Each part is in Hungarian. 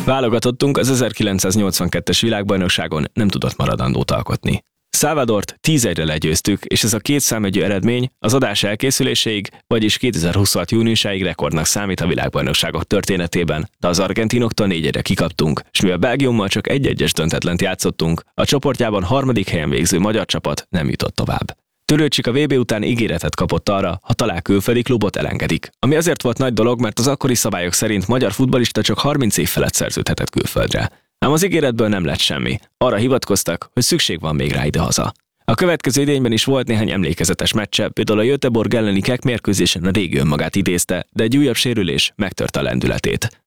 Válogatottunk az 1982-es világbajnokságon nem tudott maradandót alkotni. Salvadort 10-1-re legyőztük, és ez a két számjegyű eredmény az adás elkészüléséig, vagyis 2026 júniusáig rekordnak számít a világbajnokságok történetében, de az argentinoktól 4-1-re kikaptunk, és mivel Belgiummal csak 1-1-es döntetlent játszottunk, a csoportjában harmadik helyen végző magyar csapat nem jutott tovább. Törőcsik a VB után ígéretet kapott arra, ha talál külföldi klubot elengedik. Ami azért volt nagy dolog, mert az akkori szabályok szerint magyar futballista csak 30 év felett szerződhetett külföldre. Ám az ígéretből nem lett semmi. Arra hivatkoztak, hogy szükség van még rá idehaza. A következő idényben is volt néhány emlékezetes meccse, például a Göteborg elleni KEK mérkőzésen a régi önmagát idézte, de egy újabb sérülés megtörte a lendületét.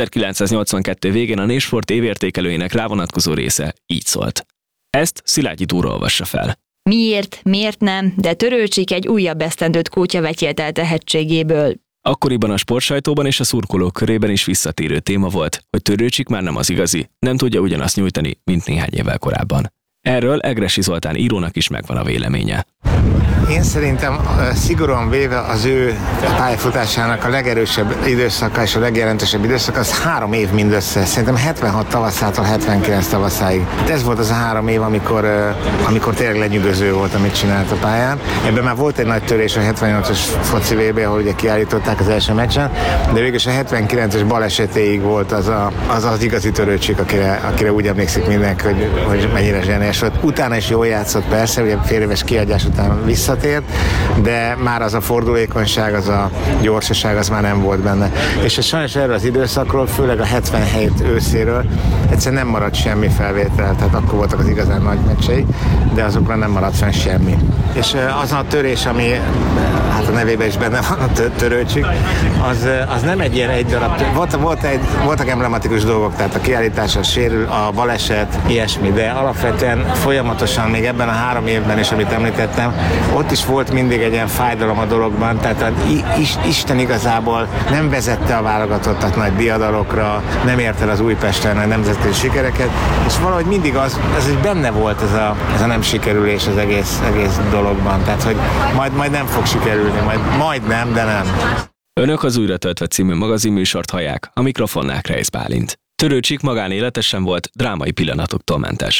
1982 végén a Nésport évértékelőjének rávonatkozó része így szólt. Ezt Szilágyi Dóra olvassa fel. Miért nem, de Törőcsik egy újabb esztendőt kútyavetyélt el tehetségéből. Akkoriban a sportsajtóban és a szurkolók körében is visszatérő téma volt, hogy Törőcsik már nem az igazi, nem tudja ugyanazt nyújtani, mint néhány évvel korábban. Erről Egressy Zoltán írónak is megvan a véleménye. Én szerintem szigorúan véve az ő pályafutásának a legerősebb időszaka és a legjelentősebb időszaka az 3 év mindössze. Szerintem 76 tavaszától 79 tavaszáig. Ez volt az a 3 év, amikor tényleg lenyűgöző volt, amit csinált a pályán. Ebben már volt egy nagy törés a 78-as foci VB, ahol ugye kiállították az első meccsen, de végül a 79-es balesetéig volt az igazi Törőcsik, akire úgy emlékszik mindenki, hogy mennyire zseniás volt. Utána is jól játszott persze, ugye fél éves kiadás után visszatért, de már az a fordulékonyság, az a gyorsaság, az már nem volt benne. És sajnos erről az időszakról, főleg a 77 őszéről egyszerűen nem maradt semmi felvétel, tehát akkor voltak az igazán nagy meccsei, de azokra nem maradt fenn semmi. És az a törés, ami hát a nevében is benne van, a Törőcsik, az nem egy ilyen egy darab. Voltak emblematikus dolgok, tehát a kiállítás, a sérül, a baleset, ilyesmi, de alapvetően folyamatosan még ebben a 3 évben is, amit említettem, ott is volt mindig egy ilyen fájdalom a dologban, tehát Isten igazából nem vezette a válogatottat nagy diadalokra, nem ért el az Újpesten a nemzetközi sikereket, és valahogy mindig ez benne volt ez a nem sikerülés az egész dologban, tehát hogy majd nem fog sikerülni, majd nem, de nem. Önök az Újra töltve című magazinműsort hallják, a mikrofonnál Kreisz Bálint. Törőcsik magánélete sem volt drámai pillanatoktól mentes.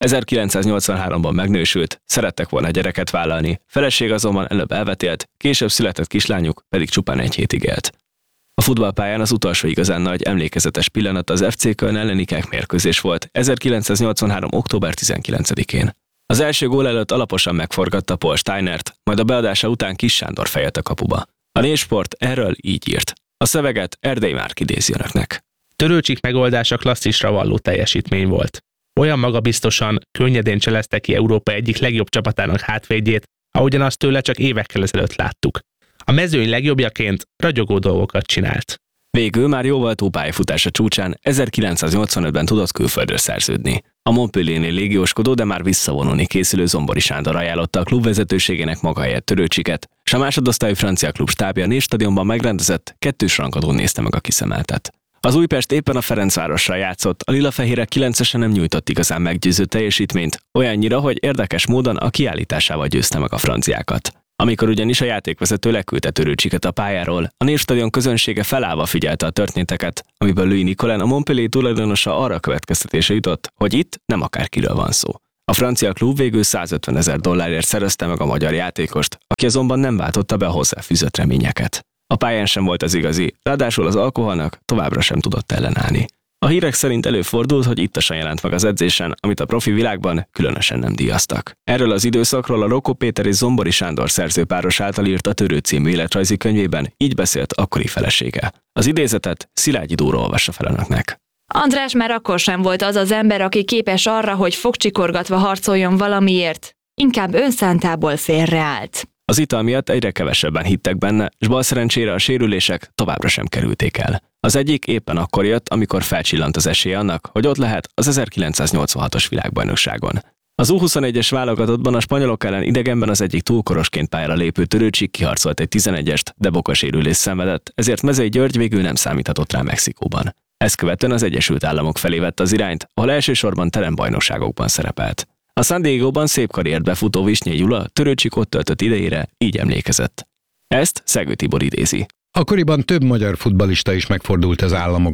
1983-ban megnősült, szerettek volna gyereket vállalni, feleség azonban előbb elvetélt, később született kislányuk pedig csupán 1 hétig élt. A futballpályán az utolsó igazán nagy emlékezetes pillanat az FC Köln elleni KEK mérkőzés volt 1983. október 19-én. Az első gól előtt alaposan megforgatta Paul Steinert, majd a beadása után Kis Sándor fejelt a kapuba. A Nésport erről így írt. A szöveget Erdei Márk idézi önöknek. Törőcsik megoldása klasszisra valló teljesítmény volt. Olyan magabiztosan, könnyedén cselezte ki Európa egyik legjobb csapatának hátvédjét, ahogyan azt tőle csak évekkel ezelőtt láttuk. A mezőny legjobbjaként ragyogó dolgokat csinált. Végül már jóval túl pályafutása csúcsán 1985-ben tudott külföldről szerződni. A Montpelliernél légióskodó, de már visszavonulni készülő Zombori Sándor ajánlotta a klub vezetőségének maga helyett Törőcsiket, és a másodosztályú francia klub stábja a Néstadionban megrendezett 2-s rangadón nézte meg a kiszemeltet. Az Újpest éppen a Ferencvárosra játszott, a lilafehérek 9-esen nem nyújtott igazán meggyőző teljesítményt, olyannyira, hogy érdekes módon a kiállításával győzte meg a franciákat. Amikor ugyanis a játékvezető leküldte Törőcsiket a pályáról, a Névstadion közönsége felállva figyelte a történteket, amiből Louis Nicolin, a Montpellier tulajdonosa arra következtetése jutott, hogy itt nem akárkiről van szó. A francia klub végül $150,000 szerezte meg a magyar játékost, aki azonban nem váltotta be a hozzáfűzött reményeket. A pályán sem volt az igazi, ráadásul az alkoholnak továbbra sem tudott ellenállni. A hírek szerint előfordult, hogy ittasan jelent meg az edzésen, amit a profi világban különösen nem díjaztak. Erről az időszakról a Rokó Péter és Zombori Sándor szerzőpáros által írt a Törő című életrajzi könyvében így beszélt akkori felesége. Az idézetet Szilágyi Dóra olvassa fel önöknek. András már akkor sem volt az az ember, aki képes arra, hogy fogcsikorgatva harcoljon valamiért. Inkább önszántából félreállt. Az ital miatt egyre kevesebben hittek benne, s balszerencsére a sérülések továbbra sem kerülték el. Az egyik éppen akkor jött, amikor felcsillant az esély annak, hogy ott lehet az 1986-os világbajnokságon. Az U21-es válogatottban a spanyolok ellen idegenben az egyik túlkorosként pályára lépő Törőcsik kiharcolt egy 11-est, de bokasérülés szenvedett, ezért Mezei György végül nem számíthatott rá Mexikóban. Ezt követően az Egyesült Államok felé vett az irányt, ahol elsősorban terembajnokságokban szerepelt. A San Diegóban szép karriert befutó Visnyei Gyula Törőcsik ott töltött idejére így emlékezett. Ezt Szegő Tibor idézi. Akkoriban több magyar futballista is megfordult az államokban.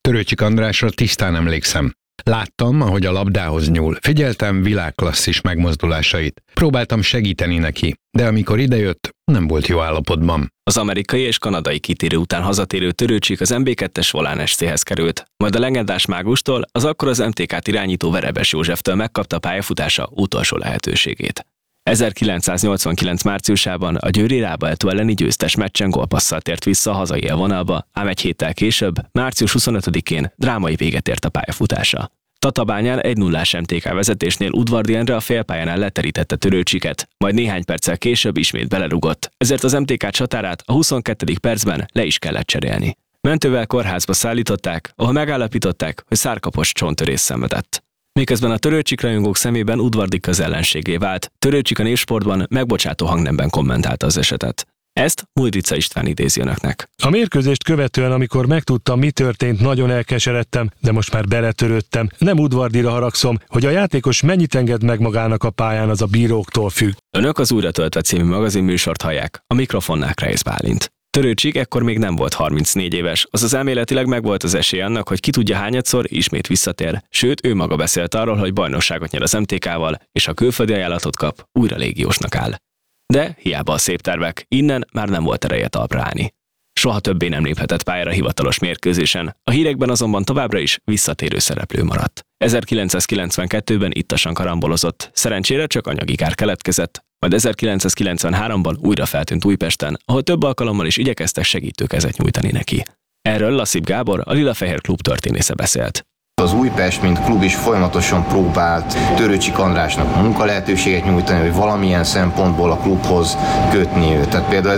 Törőcsik Andrásra tisztán emlékszem. Láttam, ahogy a labdához nyúl. Figyeltem világklasszis megmozdulásait. Próbáltam segíteni neki, de amikor idejött, nem volt jó állapotban. Az amerikai és kanadai kitérő után hazatérő Törőcsik az MB2-es Volán SC-hez került, majd a legendás mágustól, az akkor az MTK-t irányító Verebes Józseftől megkapta pályafutása utolsó lehetőségét. 1989 márciusában a győri Rábaeltó elleni győztes meccsen gólpasszal tért vissza a hazai élvonalba, ám egy héttel később, március 25-én drámai véget ért a pályafutása. Tatabányán 1-0-ás MTK vezetésnél Udvardy Endre a félpályán leterítette Törőcsiket, majd néhány perccel később ismét belerugott, ezért az MTK csatárát a 22. percben le is kellett cserélni. Mentővel kórházba szállították, ahol megállapították, hogy szárkapos csonttörés szenvedett. Miközben a Törőcsik rajongók szemében Udvardy közellenségé vált, Törőcsik a Népsportban megbocsátó hangnemben kommentálta az esetet. Ezt Mújdrica István idézi önöknek. A mérkőzést követően, amikor megtudtam, mi történt, nagyon elkeseredtem, de most már beletörődtem. Nem Udvardyra haragszom, hogy a játékos mennyit enged meg magának a pályán, az a bíróktól függ. Önök az Újra töltve című magazinműsort hallják, a mikrofonnál Kreisz Bálint. Törőcsik ekkor még nem volt 34 éves, azaz elméletileg megvolt az esély annak, hogy ki tudja hányadszor ismét visszatér, sőt ő maga beszélt arról, hogy bajnokságot nyer az MTK-val, és ha külföldi ajánlatot kap, újra légiósnak áll. De hiába a szép tervek, innen már nem volt ereje talpra állni. Soha többé nem léphetett pályára hivatalos mérkőzésen, a hírekben azonban továbbra is visszatérő szereplő maradt. 1992-ben ittasan karambolozott, szerencsére csak anyagi kár keletkezett, majd 1993-ban újra feltűnt Újpesten, ahol több alkalommal is igyekeztek segítőkezet nyújtani neki. Erről Lassip Gábor, a Lilafehér klub történésze beszélt. Az Újpest, mint klub is folyamatosan próbált Törőcsik Andrásnak munkalehetőséget nyújtani, hogy valamilyen szempontból a klubhoz kötni őt. Tehát például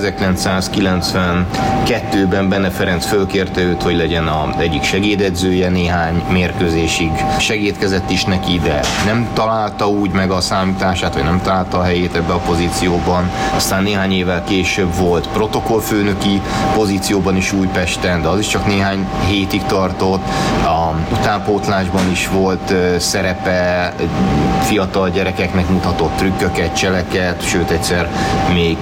1992-ben Benne Ferenc fölkérte őt, hogy legyen az egyik segédedzője néhány mérkőzésig. Segédkezett is neki, de nem találta úgy meg a számítását, vagy nem találta a helyét ebbe a pozícióban. Aztán néhány évvel később volt protokollfőnöki pozícióban is Újpesten, de az is csak néhány hétig tartott. Utánpótlásban is volt szerepe, fiatal gyerekeknek mutatott trükköket, cseleket, sőt egyszer még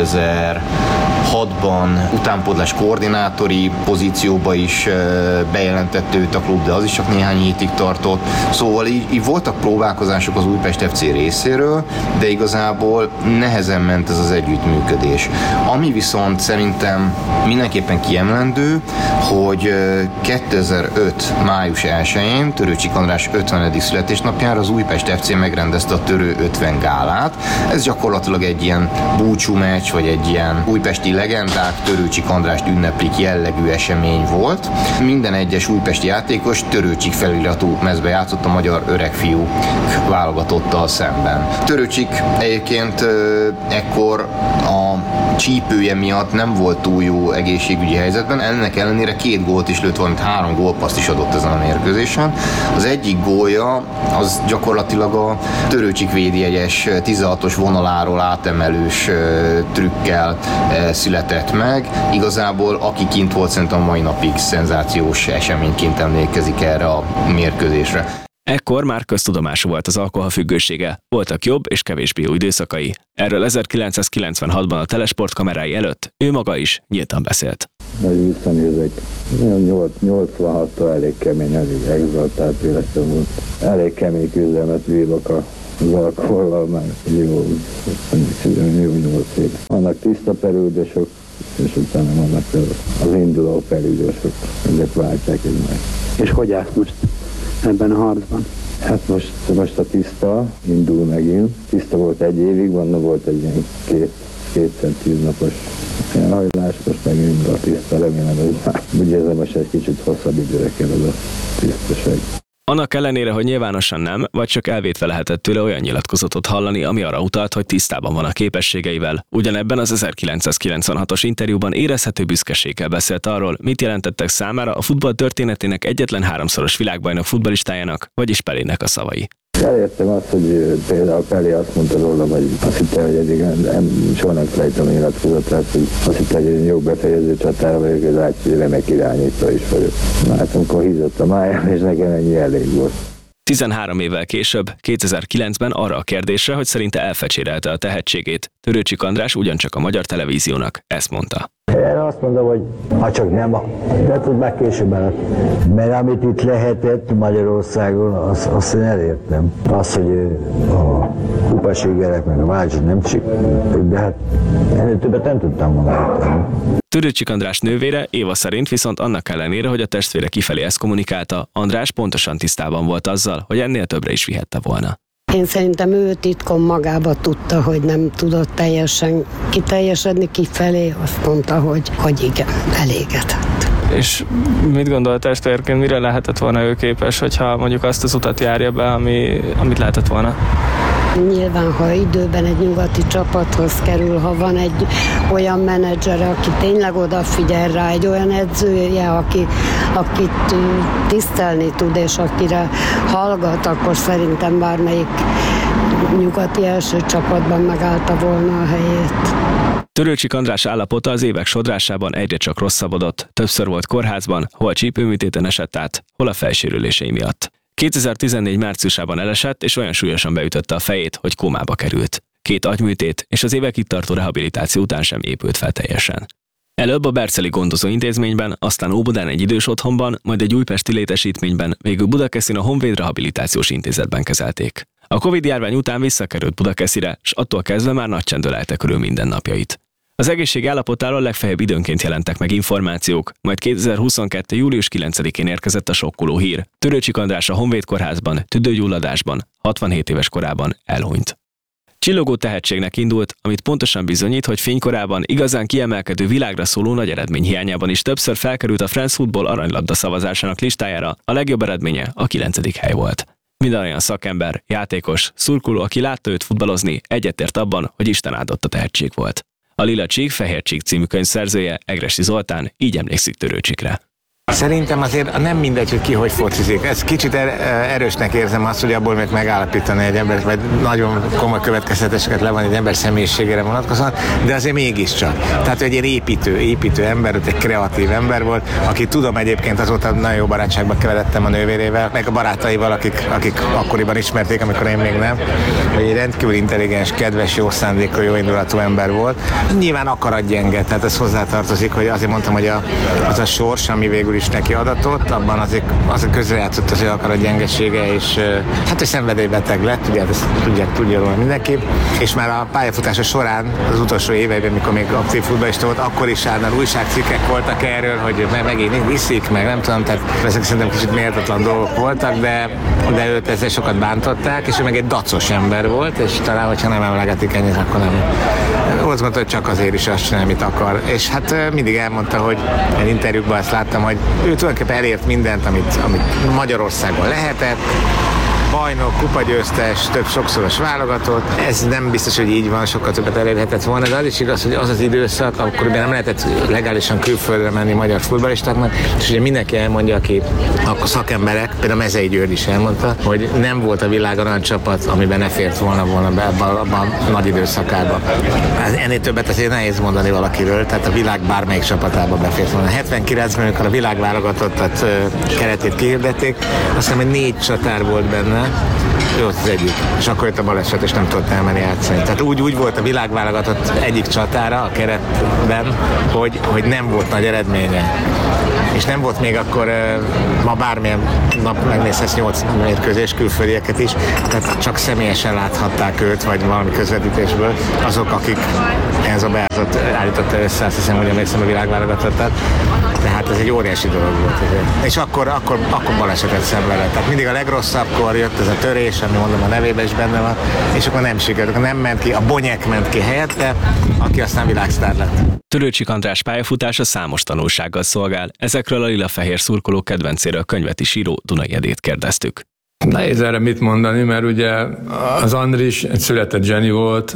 2006-ban utánpótlás koordinátori pozícióba is bejelentett őt a klub, de az is csak néhány hétig tartott. Szóval így voltak próbálkozások az Újpest FC részéről, de igazából nehezen ment ez az együttműködés. Ami viszont szerintem mindenképpen kiemelendő, hogy 2005. május 1-én Törőcsik András 50. születésnapjára az Újpest FC megrendezte a Törő 50 gálát. Ez gyakorlatilag egy ilyen búcsú meccs, vagy egy ilyen újpesti legendák Törőcsik Andrást ünneplik jellegű esemény volt. Minden egyes újpesti játékos Törőcsik feliratú mezbe játszott a magyar öregfiúk válogatottal szemben. Törőcsik egyébként ekkor a csípője miatt nem volt túl jó egészségügyi helyzetben, ennek ellenére 2 gólt is lőtt, valamint 3 gólpasszt is adott ezen a mérkőzésen. Az egyik gólja az gyakorlatilag a Törőcsik védjegyes 16-os vonaláról átemelős trükkel született meg. Igazából aki kint volt, szerintem a mai napig szenzációs eseményként emlékezik erre a mérkőzésre. Ekkor már köztudomású volt az alkoholfüggősége, voltak jobb és kevésbé jó időszakai. Erről 1996-ban a Telesport kamerái előtt ő maga is nyíltan beszélt. Hogy visszanézek, 86-tól elég kemény, elég exaltált életem volt. Elég kemény küzdelmet vívok az alkohollal már jó 8 év. Vannak tiszta perődösök, és utána vannak az induló perődösök, ezek váltják egymást. És hogy állsz most ebben a harcban? Hát most a tiszta indul megint. Tiszta volt 1 évig, volt egy ilyen 210 napos elhajlás, most megint a tiszta, remélem, hogy úgy érzem, most egy kicsit hosszabb időre kell az a tisztaság. Annak ellenére, hogy nyilvánosan nem, vagy csak elvétve lehetett tőle olyan nyilatkozatot hallani, ami arra utalt, hogy tisztában van a képességeivel. Ugyanebben az 1996-os interjúban érezhető büszkeséggel beszélt arról, mit jelentettek számára a futball történetének egyetlen 3-szoros világbajnok futballistájának, vagyis Pelének a szavai. Elértem azt, hogy például Pelé azt mondta róla, vagy azt hitte, hogy eddig soha nem felejtem a nyilatkozatát, hogy azt hitte, hogy én jó befejező csatára vagyok, ez látja, hogy remek irányító is vagyok. Hát amikor hízott a májám, és nekem ennyi elég volt. 13 évvel később, 2009-ben arra a kérdésre, hogy szerinte elfecsérelte a tehetségét, Törőcsik András ugyancsak a Magyar Televíziónak ezt mondta. Erre azt mondom, hogy ha csak nem, de tud már később el. Mert amit itt lehetett Magyarországon, azt én elértem. Az, hogy a kupasikerek meg a Vágyos nem sikerült, de hát ennél többet nem tudtam mondani. Törőcsik András nővére, Éva szerint viszont annak ellenére, hogy a testvére kifelé ezt kommunikálta, András pontosan tisztában volt azzal, hogy ennél többre is vihette volna. Én szerintem ő titkon magába tudta, hogy nem tudott teljesen kiteljesedni kifelé, azt mondta, hogy igen, elégedett. És mit gondol testvérként, mire lehetett volna ő képes, hogyha mondjuk azt az utat járja be, amit lehetett volna? Nyilván, ha időben egy nyugati csapathoz kerül, ha van egy olyan menedzser, aki tényleg odafigyel rá, egy olyan edzője, akit tisztelni tud, és akire hallgat, akkor szerintem bármelyik nyugati első csapatban megállta volna a helyét. Törőcsik András állapota az évek sodrásában egyre csak rosszabbodott, többször volt kórházban, hol csípőműtéten esett át, hol a fejsérülései miatt. 2014 márciusában elesett, és olyan súlyosan beütötte a fejét, hogy kómába került. 2 agyműtét és az évekig tartó rehabilitáció után sem épült fel teljesen. Előbb a Berceli gondozó intézményben, aztán Óbudán egy idős otthonban, majd egy újpesti létesítményben, végül Budakeszin a Honvéd Rehabilitációs Intézetben kezelték. A Covid-járvány után visszakerült Budakeszire, és attól kezdve már nagy csend ölelte körül mindennapjait. Az egészség állapotáról legfeljebb időnként jelentek meg információk, majd 2022. július 9-én érkezett a sokkoló hír. Törőcsik András a Honvéd kórházban, tüdőgyulladásban, 67 éves korában elhunyt. Csillogó tehetségnek indult, amit pontosan bizonyít, hogy fénykorában igazán kiemelkedő világra szóló nagy eredmény hiányában is többször felkerült a France Football aranylabda szavazásának listájára, a legjobb eredménye a 9. hely volt. Minden olyan szakember, játékos, szurkoló, aki látta őt futballozni, egyetért abban, hogy Isten áldotta tehetség volt. A Lila Csík, Fehér Csík című könyv szerzője, Egressy Zoltán így emlékszik Törőcsikre. Szerintem azért nem mindegy, hogy ki hogy focizik. Ez kicsit erősnek érzem azt, hogy abból még megállapítani egy ember, vagy nagyon komoly következtetéseket levonni egy ember személyiségére vonatkozóan, de azért mégiscsak. Tehát egy építő ember, egy kreatív ember volt, aki tudom egyébként azóta nagyon jó barátságba keveredtem a nővérével, meg a barátaival, akik akkoriban ismerték, amikor én még nem. Egy rendkívül intelligens, kedves, jó szándékú, jó indulatú ember volt. Nyilván akaratgyenge, tehát ez hozzátartozik, hogy azért mondtam, hogy az a sors, ami végül is neki adatott, abban azért közrejátszott az ő akaratgyengesége, és hát ő szenvedélybeteg lett, ugye ezt tudja róla mindenki, és már a pályafutása során, az utolsó éveiben, mikor még aktív futballista volt, akkor is állandóan újságcikkek voltak erről, hogy megint iszik, meg nem tudom, tehát ezek szerintem kicsit méltatlan dolgok voltak, de őt ezzel sokat bántották, és ő meg egy dacos ember volt, és talán, hogyha nem emlegetik ennyit, akkor nem. Azt mondta, hogy csak azért is azt csinál, amit akar. És hát mindig elmondta, hogy egy interjúkban azt láttam, hogy ő tulajdonképpen elért mindent, amit Magyarországon lehetett, bajnok, kupagyőztes, több sokszoros válogatott. Ez nem biztos, hogy így van, sokkal többet elérhetett volna, de az is igaz, hogy az az időszak, akkor ugye nem lehetett legálisan külföldre menni magyar futballistáknak, és ugye mindenki elmondja, aki a szakemberek, például Mezei György is elmondta, hogy nem volt a világon olyan csapat, amiben ne fért volna be abban a nagy időszakában. Ennél többet azért nehéz mondani valakiről, tehát a világ bármelyik csapatába befért volna. 79-ben, amikor a világválogatottat keretét kihirdették, azt hiszem, hogy 4 csatár volt benne, ő volt az egyik, és akkor jött a baleset, és nem tudott elmenni játszani. Tehát úgy volt a világválogatott egyik csatára a keretben, hogy nem volt nagy eredménye. És nem volt még akkor, ma bármilyen nap megnézhetsz 8 mérkőzés, külföldieket is, tehát csak személyesen láthatták őt, vagy valami közvetítésből, azok, akik ez a beállított állította össze, azt hiszem, hogy emlékszem a világválogatottat. Tehát ez egy óriási dolog volt. És akkor balesetet szenvedett. Tehát mindig a legrosszabbkor jött ez a törés, ami mondom a nevében is benne van, és akkor nem sikerült, akkor nem ment ki, a Bonyek ment ki helyette, aki aztán világsztár lett. Törőcsik András pályafutása számos tanulsággal szolgál. Ezekről a lila-fehér szurkolók kedvencéről könyvet is író Dunai Edét kérdeztük. Nehéz erre mit mondani, mert ugye az Andris egy született zseni volt,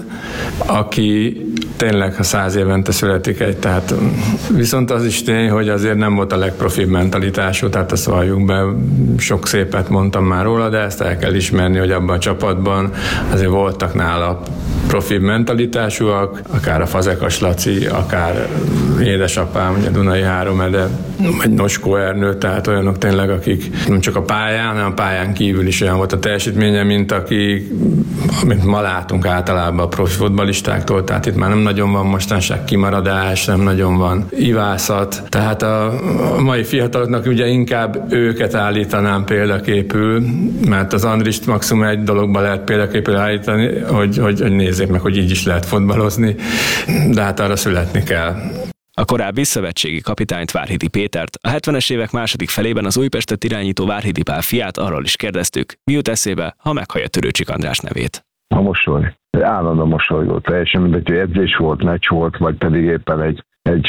aki tényleg, ha 100 évente születik egy, tehát viszont az is tény, hogy azért nem volt a legprofibb mentalitású, tehát azt valljuk be, sok szépet mondtam már róla, de ezt el kell ismerni, hogy abban a csapatban azért voltak nála profibb mentalitásúak, akár a Fazekas Laci, akár édesapám, ugye Dunai Háromede, vagy Noskó Ernő, tehát olyanok tényleg, akik nem csak a pályán, hanem a pályán kívül is olyan volt a teljesítménye, mint amit ma látunk általában a profi futballistáktól, tehát itt már nem nagyon van mostanság kimaradás, nem nagyon van ivászat, tehát a mai fiataloknak ugye inkább őket állítanám példaképül, mert az Andrist maximum egy dologba lehet példaképül állítani, hogy nézzék meg, hogy így is lehet futballozni, de hát arra születni kell. A korábbi szövetségi kapitányt, Várhidi Pétert, a 70-es évek második felében az Újpestet irányító Várhidi Pál fiát arról is kérdeztük, mi jut eszébe, ha meghallja Törőcsik András nevét. A mosoly. Állandóan mosolygott. Teljesen mindegy, hogy edzés volt, meccs volt, vagy pedig éppen egy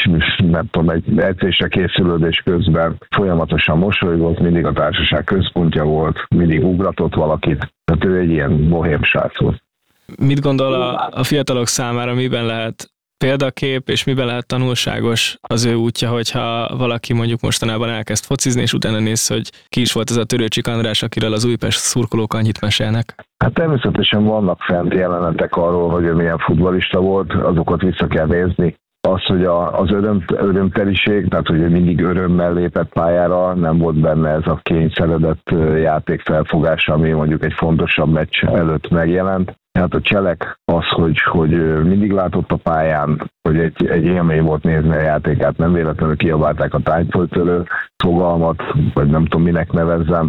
edzésre készülődés közben folyamatosan mosolygott, mindig a társaság központja volt, mindig ugratott valakit. Tehát ő egy ilyen bohém srác volt. Mit gondol a fiatalok számára, miben lehet példakép, és miben lehet tanulságos az ő útja, hogyha valaki mondjuk mostanában elkezd focizni, és utána néz, hogy ki is volt ez a Törőcsik András, akiről az Újpest szurkolók annyit mesélnek? Hát természetesen vannak fent jelenetek arról, hogy ő milyen futballista volt, azokat vissza kell nézni. Az, hogy az örömteliség, tehát hogy mindig örömmel lépett pályára, nem volt benne ez a kényszeredett játékfelfogás, ami mondjuk egy fontosabb meccs előtt megjelent. Hát a cselek az, hogy mindig látott a pályán, hogy egy élmény volt nézni a játékát, nem véletlenül kiabálták a tányföltörő fogalmat, vagy nem tudom minek nevezzem,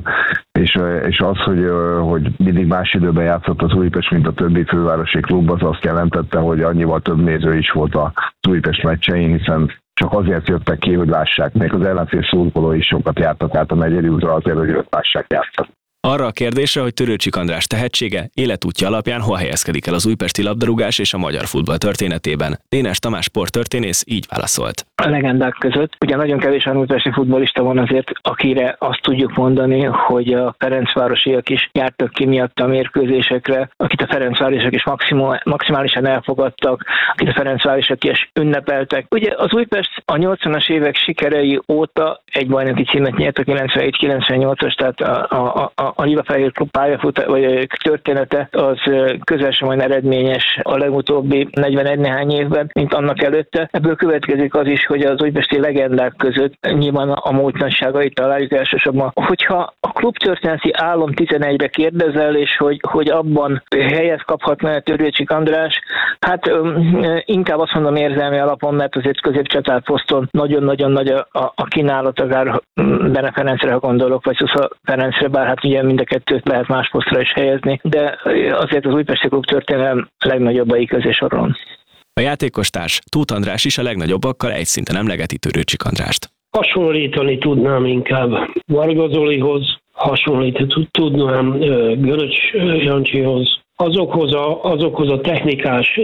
és az, hogy mindig más időben játszott az Újpest, mint a többi fővárosi klub, az azt jelentette, hogy annyival több néző is volt az Újpest meccsein, hiszen csak azért jöttek ki, hogy lássák, még az ellenfél szurkolói is sokat jártak át a Megyeri útra azért, hogy őt lássák játszani. Arra a kérdésre, hogy Törőcsik András tehetsége, életútja alapján hol helyezkedik el az újpesti labdarúgás és a magyar futball történetében, Dénes Tamás sporttörténész így válaszolt. A legendák között ugye nagyon kevés újpesti futballista van azért, akire azt tudjuk mondani, hogy a ferencvárosiak is jártak ki miatt a mérkőzésekre, akit a ferencvárosiak is maximálisan elfogadtak, akit a ferencvárosiak is ünnepeltek. Ugye az Újpest a 80-as évek sikerei óta egy bajnoki címet nyert, a 97-98-as, tehát a Libafehér klub vagy története az közel sem olyan eredményes a legutóbbi 41 néhány évben, mint annak előtte. Ebből következik az is, hogy az újpesti legendák között nyilván a múlt nagyságait találjuk elsősorban. Hogyha a klubtörténeti álom 11-re kérdezel, és hogy abban helyet kaphatna Törőcsik András, hát inkább azt mondom érzelmi alapon, mert azért középcsatárposzton nagyon-nagyon nagy a kínálat, akár Bene Ferencre, ha gondolok, vagy Szusza Ferencre, bár hát ugye mind a kettőt lehet más posztra is helyezni, de azért az újpesti klub történelem legnagyobbai közé sorolom. A játékostárs Tóth András is a legnagyobbakkal egy szinten emlegeti Törőcsik Andrást. Hasonlítani tudnám inkább Varga Zolihoz, hasonlítani tudnám Göröcs Jancsihoz, azokhoz a technikás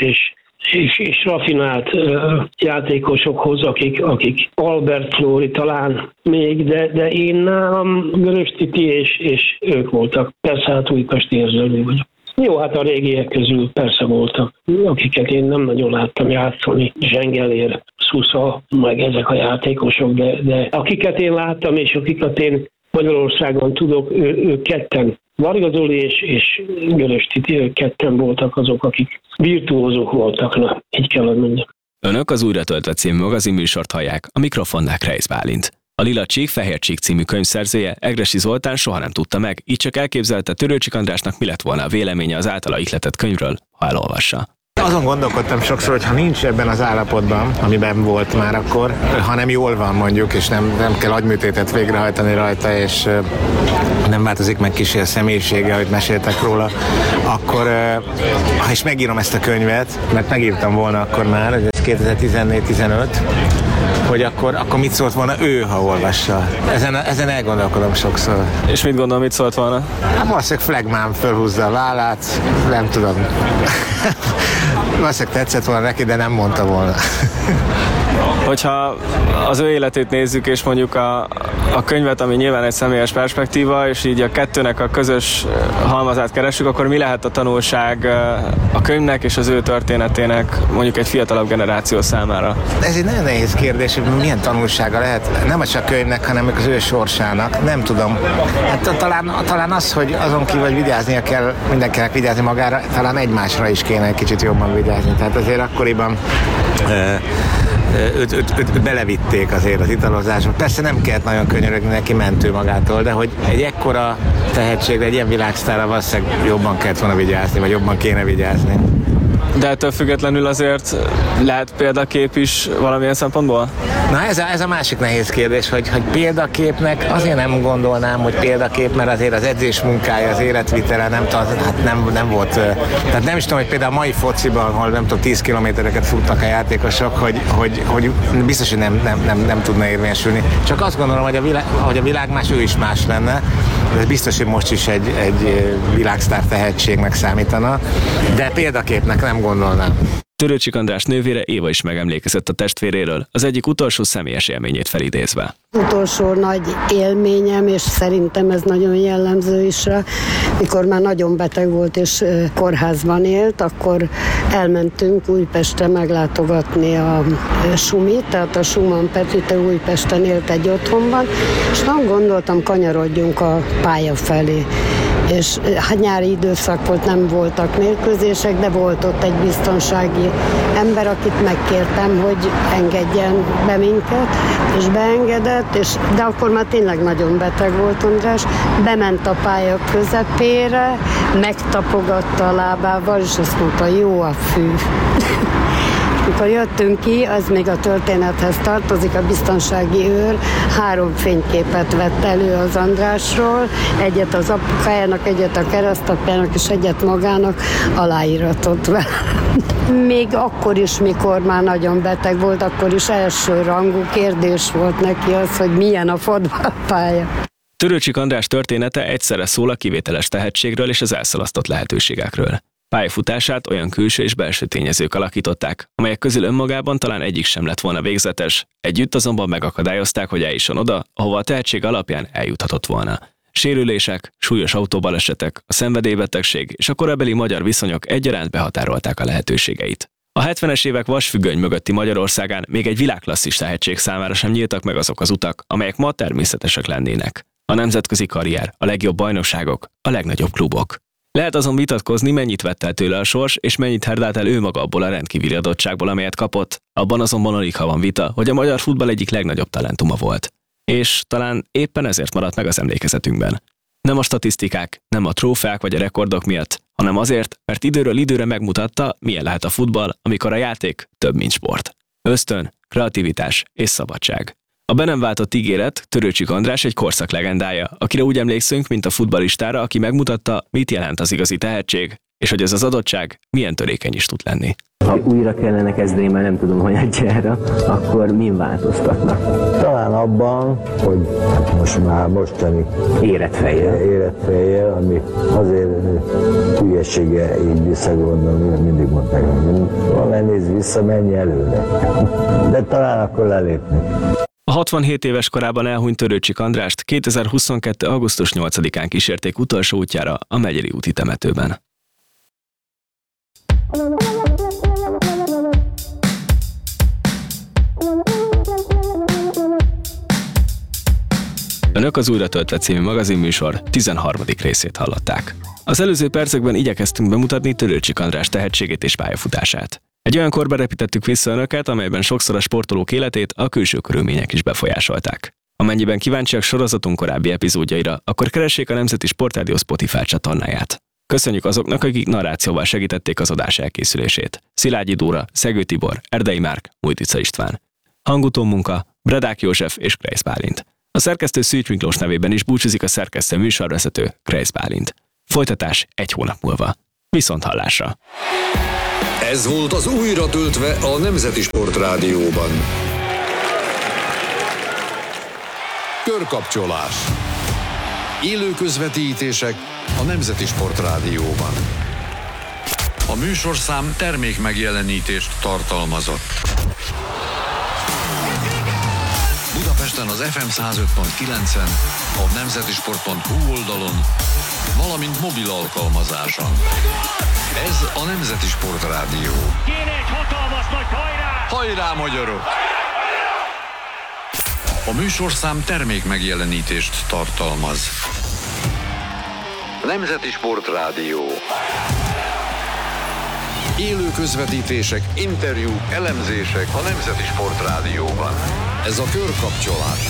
és rafinált játékosokhoz, akik Albert Flóri talán még, de én nálam Görös Titi és ők voltak. Persze hát újpesti érzelmű vagyok. Jó, hát a régiek közül persze voltak, akiket én nem nagyon láttam játszani. Zsengelér, Szusza, meg ezek a játékosok, de akiket én láttam, és akiket én Magyarországon tudok, ők ketten. Varga Zoli és Görös Titi, ők ketten voltak azok, akik virtuózók voltak, na, így kell, hogy mondjam. Önök az Újra töltve című magazinműsort hallják, a mikrofonnál Kreisz Bálint. A Lila Csík, Fehér Csík című könyvszerzője, Egressy Zoltán soha nem tudta meg, így csak elképzelte Törőcsik Andrásnak mi lett volna a véleménye az általa ihletett könyvről, ha elolvassa. Azon gondolkodtam sokszor, hogy ha nincs ebben az állapotban, amiben volt már akkor, hanem jól van mondjuk, és nem kell agyműtétet végrehajtani rajta, és nem változik meg kicsi a személyisége, ahogy meséltek róla, akkor ha is megírom ezt a könyvet, mert megírtam volna akkor már, hogy ez 2014-15, hogy akkor mit szólt volna ő, ha olvassa. Ezen elgondolkodom sokszor. És mit gondol, mit szólt volna? Hát valószínűleg flegmán fölhúzza a vállát, nem tudom. Valószínűleg tetszett volna neki, de nem mondta volna. Hogyha az ő életét nézzük, és mondjuk a könyvet, ami nyilván egy személyes perspektíva, és így a kettőnek a közös halmazát keressük, akkor mi lehet a tanulság a könyvnek és az ő történetének mondjuk egy fiatalabb generáció számára? Ez egy nagyon nehéz kérdés, hogy milyen tanulsága lehet, nem csak a könyvnek, hanem az ő sorsának, nem tudom. Hát talán az, hogy azon kívül, hogy vigyáznia kell, mindenkinek vigyázni magára, talán egymásra is kéne egy kicsit jobban vigyázni. Tehát azért akkoriban őt belevitték azért az italozásba. Persze nem kellett nagyon könyörögni, neki mentő magától, de hogy egy ekkora tehetségre, egy ilyen világsztárra valószínűleg jobban kellett volna vigyázni, vagy jobban kéne vigyázni. De ettől függetlenül azért lehet példakép is valamilyen szempontból? Na ez a másik nehéz kérdés, hogy példaképnek azért nem gondolnám, hogy példakép, mert azért az edzés munkája, az életvitele nem volt. Tehát nem is tudom, hogy például a mai fociban, ahol nem tudom, 10 kilométereket futnak a játékosok, hogy biztos, hogy nem tudna érvényesülni. Csak azt gondolom, hogy a világ más, ő is más lenne. Ez biztos, hogy most is egy világsztár tehetségnek számítana, de példaképnek nem gondolnám. Törőcsik András nővére Éva is megemlékezett a testvéréről, az egyik utolsó személyes élményét felidézve. Utolsó nagy élményem, és szerintem ez nagyon jellemző is rá, mikor már nagyon beteg volt és kórházban élt, akkor elmentünk Újpestre meglátogatni a Sumit, tehát a Schumann Petite Újpesten élt egy otthonban, és nem gondoltam, kanyarodjunk a pálya felé. És hát nyári időszak volt, nem voltak mérkőzések, de volt ott egy biztonsági ember, akit megkértem, hogy engedjen be minket, és beengedett, de akkor már tényleg nagyon beteg volt András, bement a pálya közepére, megtapogatta a lábával, és azt mondta, jó a fű. Amikor jöttünk ki, az még a történethez tartozik, a biztonsági őr 3 fényképet vett elő az Andrásról, egyet az apukájának, egyet a keresztapjának, és egyet magának, aláíratott vele. Még akkor is, mikor már nagyon beteg volt, akkor is első rangú kérdés volt neki az, hogy milyen a fotballpálya. Törőcsik András története egyszerre szól a kivételes tehetségről és az elszalasztott lehetőségekről. Pályafutását olyan külső és belső tényezők alakították, amelyek közül önmagában talán egyik sem lett volna végzetes, együtt azonban megakadályozták, hogy eljusson oda, ahova a tehetség alapján eljuthatott volna. Sérülések, súlyos autóbalesetek, a szenvedélybetegség és a korabeli magyar viszonyok egyaránt behatárolták a lehetőségeit. A 70-es évek vasfüggöny mögötti Magyarországán még egy világklasszis tehetség számára sem nyíltak meg azok az utak, amelyek ma természetesek lennének. A nemzetközi karrier, a legjobb bajnokságok, a legnagyobb klubok. Lehet azon vitatkozni, mennyit vett el tőle a sors, és mennyit herdált el ő maga abból a rendkívüli adottságból, amelyet kapott. Abban azonban alig ha van vita, hogy a magyar futball egyik legnagyobb talentuma volt. És talán éppen ezért maradt meg az emlékezetünkben. Nem a statisztikák, nem a trófeák vagy a rekordok miatt, hanem azért, mert időről időre megmutatta, milyen lehet a futball, amikor a játék több, mint sport. Ösztön, kreativitás és szabadság. A be nem váltott ígéret, Törőcsik András egy korszak legendája, akire úgy emlékszünk, mint a futballistára, aki megmutatta, mit jelent az igazi tehetség, és hogy ez az adottság milyen törékeny is tud lenni. Ha újra kellene kezdeni, már nem tudom, hogy adjára, akkor min változtatnak? Talán abban, hogy most már mostani érett fejjel, ami azért hülyesége így visszagondolni, mindig mondták, hogy valami nézz vissza, menj előre. De talán akkor lelépnek. A 67 éves korában elhunyt Törőcsik Andrást 2022. augusztus 8-án kísérték utolsó útjára a Megyeri úti temetőben. Önök az Újra töltve című magazinműsor 13. részét hallották. Az előző percekben igyekeztünk bemutatni Törőcsik András tehetségét és pályafutását. Egy olyan korba repítettük vissza önöket, amelyben sokszor a sportolók életét a külső körülmények is befolyásolták. Amennyiben kíváncsiak sorozatunk korábbi epizódjaira, akkor keressék a Nemzeti Sportrádió Spotify csatornáját. Köszönjük azoknak, akik narrációval segítették az adás elkészülését. Szilágyi Dóra, Szegő Tibor, Erdei Márk, Mújtica István. Hangutó munka, Bredák József és Krejsz Bálint. A szerkesztő Szűcs Miklós nevében is búcsúzik a szerkesztő műsorvezető Krejsz Bálint. Folytatás 1 hónap múlva. Viszonthallásra! Ez volt az Újra töltve a Nemzeti Sportrádióban. Körkapcsolás. Élő közvetítések a Nemzeti Sportrádióban. A műsorszám termékmegjelenítést tartalmazott. Budapesten az FM 105.9-en, a nemzetisport.hu oldalon, valamint mobil alkalmazáson. Ez a Nemzeti Sportrádió. Kéne egy hatalmas nagy hajrá! Hajrá, magyarok! A műsorszám termékmegjelenítést tartalmaz. Nemzeti Sportrádió. Élő közvetítések, interjúk, elemzések a Nemzeti Sportrádióban. Ez a Körkapcsolás.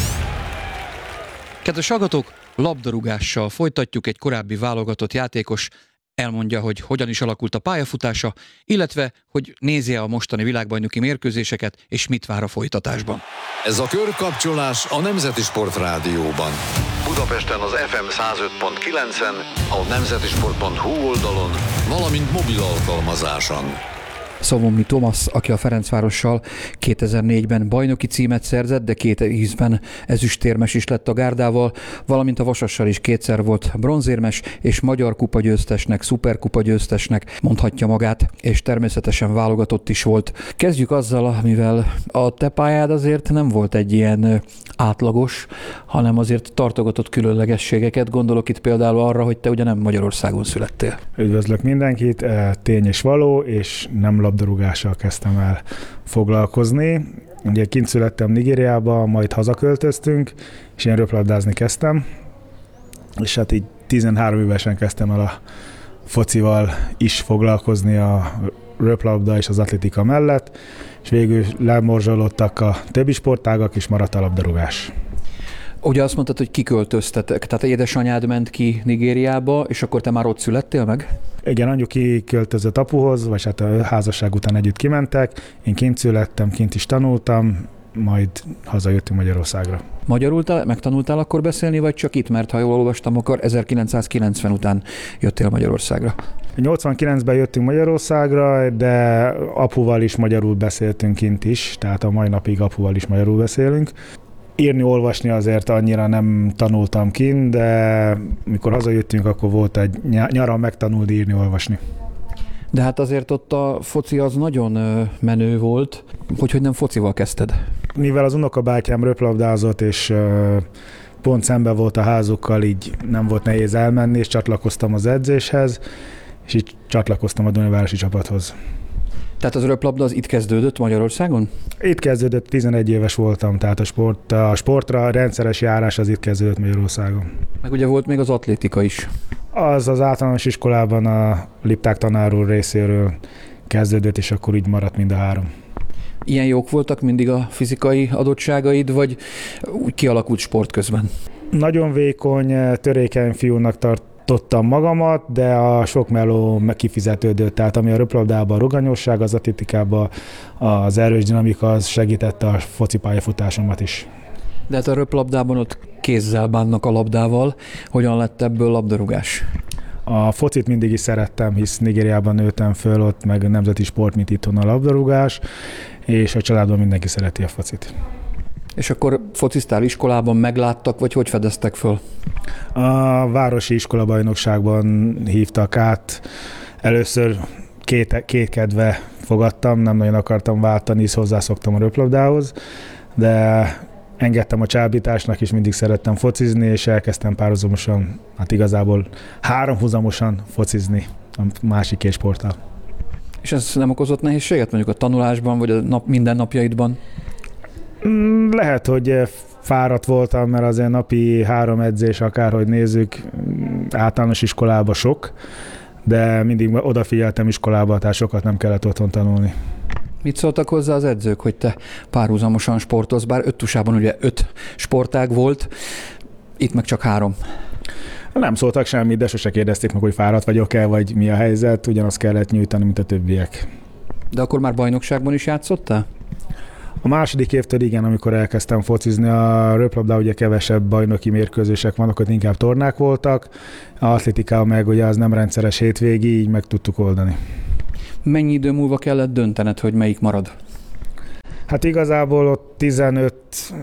Kedves hallgatók, labdarúgással folytatjuk. Egy korábbi válogatott játékos elmondja, hogy hogyan is alakult a pályafutása, illetve hogy nézi a mostani világbajnoki mérkőzéseket, és mit vár a folytatásban. Ez a Körkapcsolás a Nemzeti Sportrádióban. Budapesten az FM 105.9-en, a nemzetisport.hu oldalon, valamint mobil alkalmazáson. Szavonmi Tomasz, aki a Ferencvárossal 2004-ben bajnoki címet szerzett, de 2010-ben ezüstérmes is lett a Gárdával, valamint a Vasassal is kétszer volt bronzérmes, és magyar kupagyőztesnek, szuperkupa győztesnek mondhatja magát, és természetesen válogatott is volt. Kezdjük azzal, amivel a te pályád azért nem volt egy ilyen átlagos, hanem azért tartogatott különlegességeket. Gondolok itt például arra, hogy te ugye nem Magyarországon születtél. Üdvözlök mindenkit, tény és való, és nem labdarúgással kezdtem el foglalkozni. Ugye kint születtem Nigériába, majd hazaköltöztünk, és én röplabdázni kezdtem, és hát így 13 évesen kezdtem el a focival is foglalkozni, a röplabda és az atlétika mellett, és végül lemorzsolódtak a többi sportágak, és maradt a labdarúgás. Ugye azt mondtad, hogy kiköltöztetek, tehát édesanyád ment ki Nigériába, és akkor te már ott születtél meg? Igen, anyu kiköltözött apuhoz, vagy hát a házasság után együtt kimentek, én kint születtem, kint is tanultam, majd hazajöttünk Magyarországra. Magyarul megtanultál akkor beszélni, vagy csak itt, mert ha jól olvastam, akkor 1990 után jöttél Magyarországra? 89-ben jöttünk Magyarországra, de apuval is magyarul beszéltünk kint is, tehát a mai napig apuval is magyarul beszélünk. Írni, olvasni azért annyira nem tanultam kint, de mikor hazajöttünk, akkor volt egy nyaran megtanulni írni, olvasni. De hát azért ott a foci az nagyon menő volt, hogy nem focival kezdted? Mivel az unokabátyám röplabdázott, és pont szemben volt a házukkal, így nem volt nehéz elmenni, és csatlakoztam az edzéshez, és így csatlakoztam a Dunavárosi csapathoz. Tehát az röplabda az itt kezdődött Magyarországon? Itt kezdődött, 11 éves voltam, tehát a sportra rendszeres járás az itt kezdődött Magyarországon. Meg ugye volt még az atlétika is. Az általános iskolában a Lipták tanár úr részéről kezdődött, és akkor így maradt mind a három. Ilyen jók voltak mindig a fizikai adottságaid, vagy úgy kialakult sport közben? Nagyon vékony, törékeny fiúnak tartottam magamat, de a sok meló kifizetődött. Tehát ami a röplabdában a ruganyosság, az atlétikában az erős dinamika, az segítette a foci pályafutásomat is. De hát a röplabdában ott kézzel bánnak a labdával. Hogyan lett ebből labdarúgás? A focit mindig is szerettem, hisz Nigériában nőttem föl, ott meg nemzeti sport, mint itthon a labdarúgás, és a családban mindenki szereti a focit. És akkor fociztál iskolában, megláttak, vagy hogy fedeztek föl? A városi iskolabajnokságban hívtak át. Először kétkedve fogadtam, nem nagyon akartam váltani, hisz hozzászoktam a röplabdához, de engedtem a csábításnak, és mindig szerettem focizni, és elkezdtem párhuzamosan, hát igazából háromhuzamosan focizni a másik két sporttal. És ez nem okozott nehézséget mondjuk a tanulásban, vagy a mindennapjaidban? Lehet, hogy fáradt voltam, mert azért napi 3 edzés, akárhogy nézzük, általános iskolában sok, de mindig odafigyeltem iskolába, tehát sokat nem kellett otthon tanulni. Mit szóltak hozzá az edzők, hogy te párhuzamosan sportolsz, bár Öttusában ugye 5 sportág volt, itt meg csak 3? Nem szóltak semmit, de sose kérdezték meg, hogy fáradt vagyok-e, vagy mi a helyzet, ugyanazt kellett nyújtani, mint a többiek. De akkor már bajnokságban is játszottál? A második évtől igen, amikor elkezdtem focizni, a röplabda ugye kevesebb bajnoki mérkőzések vannak, ott inkább tornák voltak, a atlétika meg ugye az nem rendszeres hétvégi, így meg tudtuk oldani. Mennyi idő múlva kellett döntened, hogy melyik marad? Hát igazából ott 15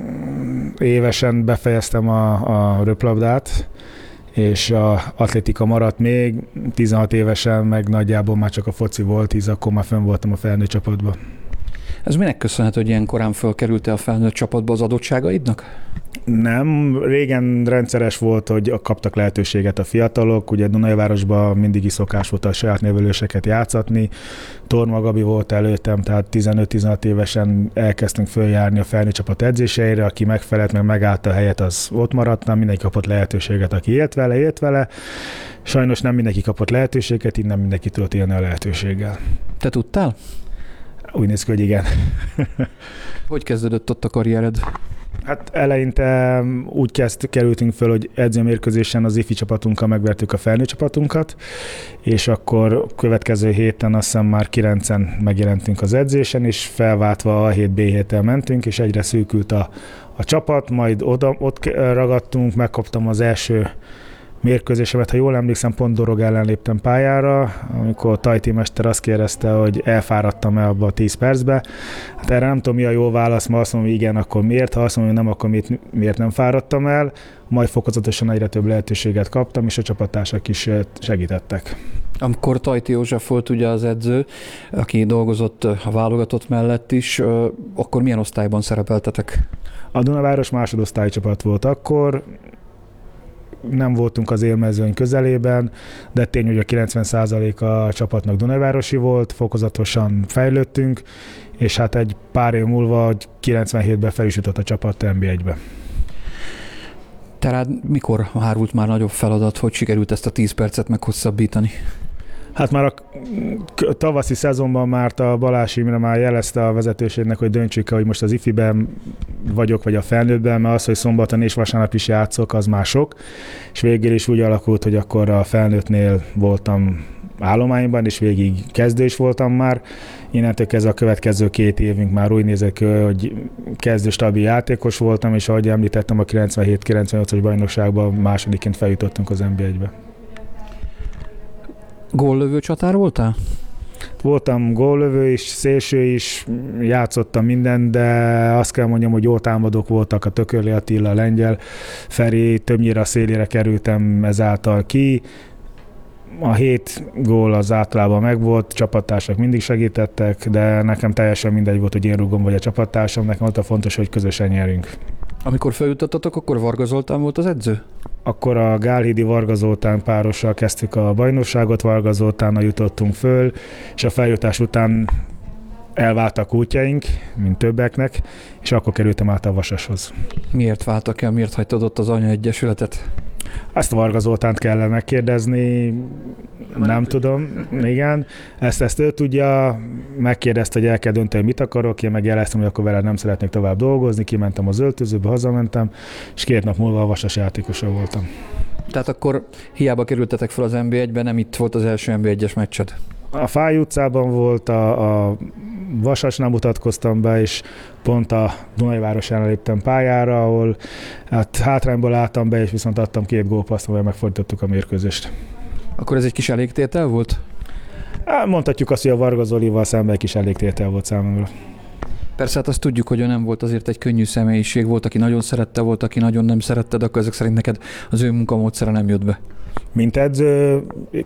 évesen befejeztem a röplabdát, és az atlétika maradt még, 16 évesen meg nagyjából már csak a foci volt, hisz akkor már fönn voltam a felnőtt csapatban. Ez minek köszönhető, hogy ilyen korán fölkerült-e a felnőtt csapatba az adottságaidnak? Nem, régen rendszeres volt, hogy kaptak lehetőséget a fiatalok, ugye Dunajvárosban mindig is szokás volt a saját névelőseket játszatni, Torma Gabi volt előttem, tehát 15-16 évesen elkezdtünk följárni a felnőtt csapat edzéseire, aki megfelelt, meg megállta a helyet, az ott maradt, mindenki kapott lehetőséget, aki élt vele. Sajnos nem mindenki kapott lehetőséget, így nem mindenki tudott élni a lehetőséggel. Te tudtál? Úgy néz ki, hogy igen. Hogy kezdődött ott a karriered? Hát eleinte úgy kerültünk föl, hogy edzőmérkőzésen az ifi csapatunkkal megvertük a felnőtt csapatunkat, és akkor következő héten azt hiszem már 9-en megjelentünk az edzésen, és felváltva A7, B7-tel mentünk, és egyre szűkült a csapat, majd ott ragadtunk, megkaptam az első mérkőzésemet, ha jól emlékszem, pont Dorog ellen léptem pályára, amikor Tajti mester azt kérdezte, hogy elfáradtam-e abba a 10 percbe. Hát erre nem tudom, mi a jó válasz, ma azt mondom, hogy igen, akkor miért, ha azt mondom, hogy nem, akkor miért nem fáradtam el. Majd fokozatosan egyre több lehetőséget kaptam, és a csapattársak is segítettek. Amikor Tajti József volt ugye az edző, aki dolgozott a válogatott mellett is, akkor milyen osztályban szerepeltetek? A Dunaváros másodosztályi csapat volt akkor, nem voltunk az élmezőny közelében, de tény, hogy a 90% a csapatnak Dunavárosi volt, fokozatosan fejlődtünk, és hát egy pár év múlva 97-ben fel is jutott a csapat NB1-be. Tehát mikor hárult már nagyobb feladat, hogy sikerült ezt a 10 percet meghosszabbítani? Hát már a tavaszi szezonban már a Balázs Imre már jelezte a vezetőségnek, hogy döntsük, hogy most az ifiben vagyok, vagy a felnőttben, mert az, hogy szombaton és vasárnap is játszok, az már sok. És végül is úgy alakult, hogy akkor a felnőttnél voltam állományban, és végig kezdő is voltam már. Innentől kezdve a következő 2 évünk már úgy nézett ki, hogy kezdő stabil játékos voltam, és ahogy említettem, a 97-98-as bajnokságban másodikként feljutottunk az NB1-be. Góllövő csatár voltál? Voltam góllövő is, szélső is, játszottam minden, de azt kell mondjam, hogy jó támadók voltak, a Tökörli Attila, a Lengyel Feri, többnyire a szélére kerültem ezáltal ki. A 7 gól az általában megvolt, csapattársak mindig segítettek, de nekem teljesen mindegy volt, hogy én rúgom vagy a csapattársam, nekem ott a fontos, hogy közösen nyerünk. Amikor feljutottatok, akkor Varga Zoltán volt az edző? Akkor a Gálhídi Varga Zoltán párossal kezdtük a bajnokságot, Varga Zoltánnal jutottunk föl, és a feljutás után elváltak útjaink, mint többeknek, és akkor kerültem át a Vasashoz. Miért váltak el, miért hagytad ott az anyaegyesületet? Ezt Varga Zoltánt kellene megkérdezni, nem tudom, igen. Ezt ő tudja, megkérdezte, hogy el kell dönteni, mit akarok, én meg jeleztem, hogy akkor veled nem szeretnék tovább dolgozni, kimentem az öltözőbe, hazamentem, és 2 nap múlva a Vasas játékosa voltam. Tehát akkor hiába kerültetek fel az NB1-be, nem itt volt az első NB1-es meccsed? A Fáj utcában volt, a Vasasnál mutatkoztam be, és pont a Dunajvárosán léptem pályára, ahol hát hátrányból álltam be, és viszont adtam 2 gólpasszt, amivel megfordítottuk a mérkőzést. Akkor ez egy kis elégtétel volt? Mondhatjuk azt, hogy a Varga Zolival szemben egy kis elégtétel volt számomra. Persze, hát azt tudjuk, hogy ő nem volt azért egy könnyű személyiség, volt, aki nagyon szerette, volt, aki nagyon nem szerette, de akkor ezek szerint neked az ő munkamódszere nem jött be. Mint edző,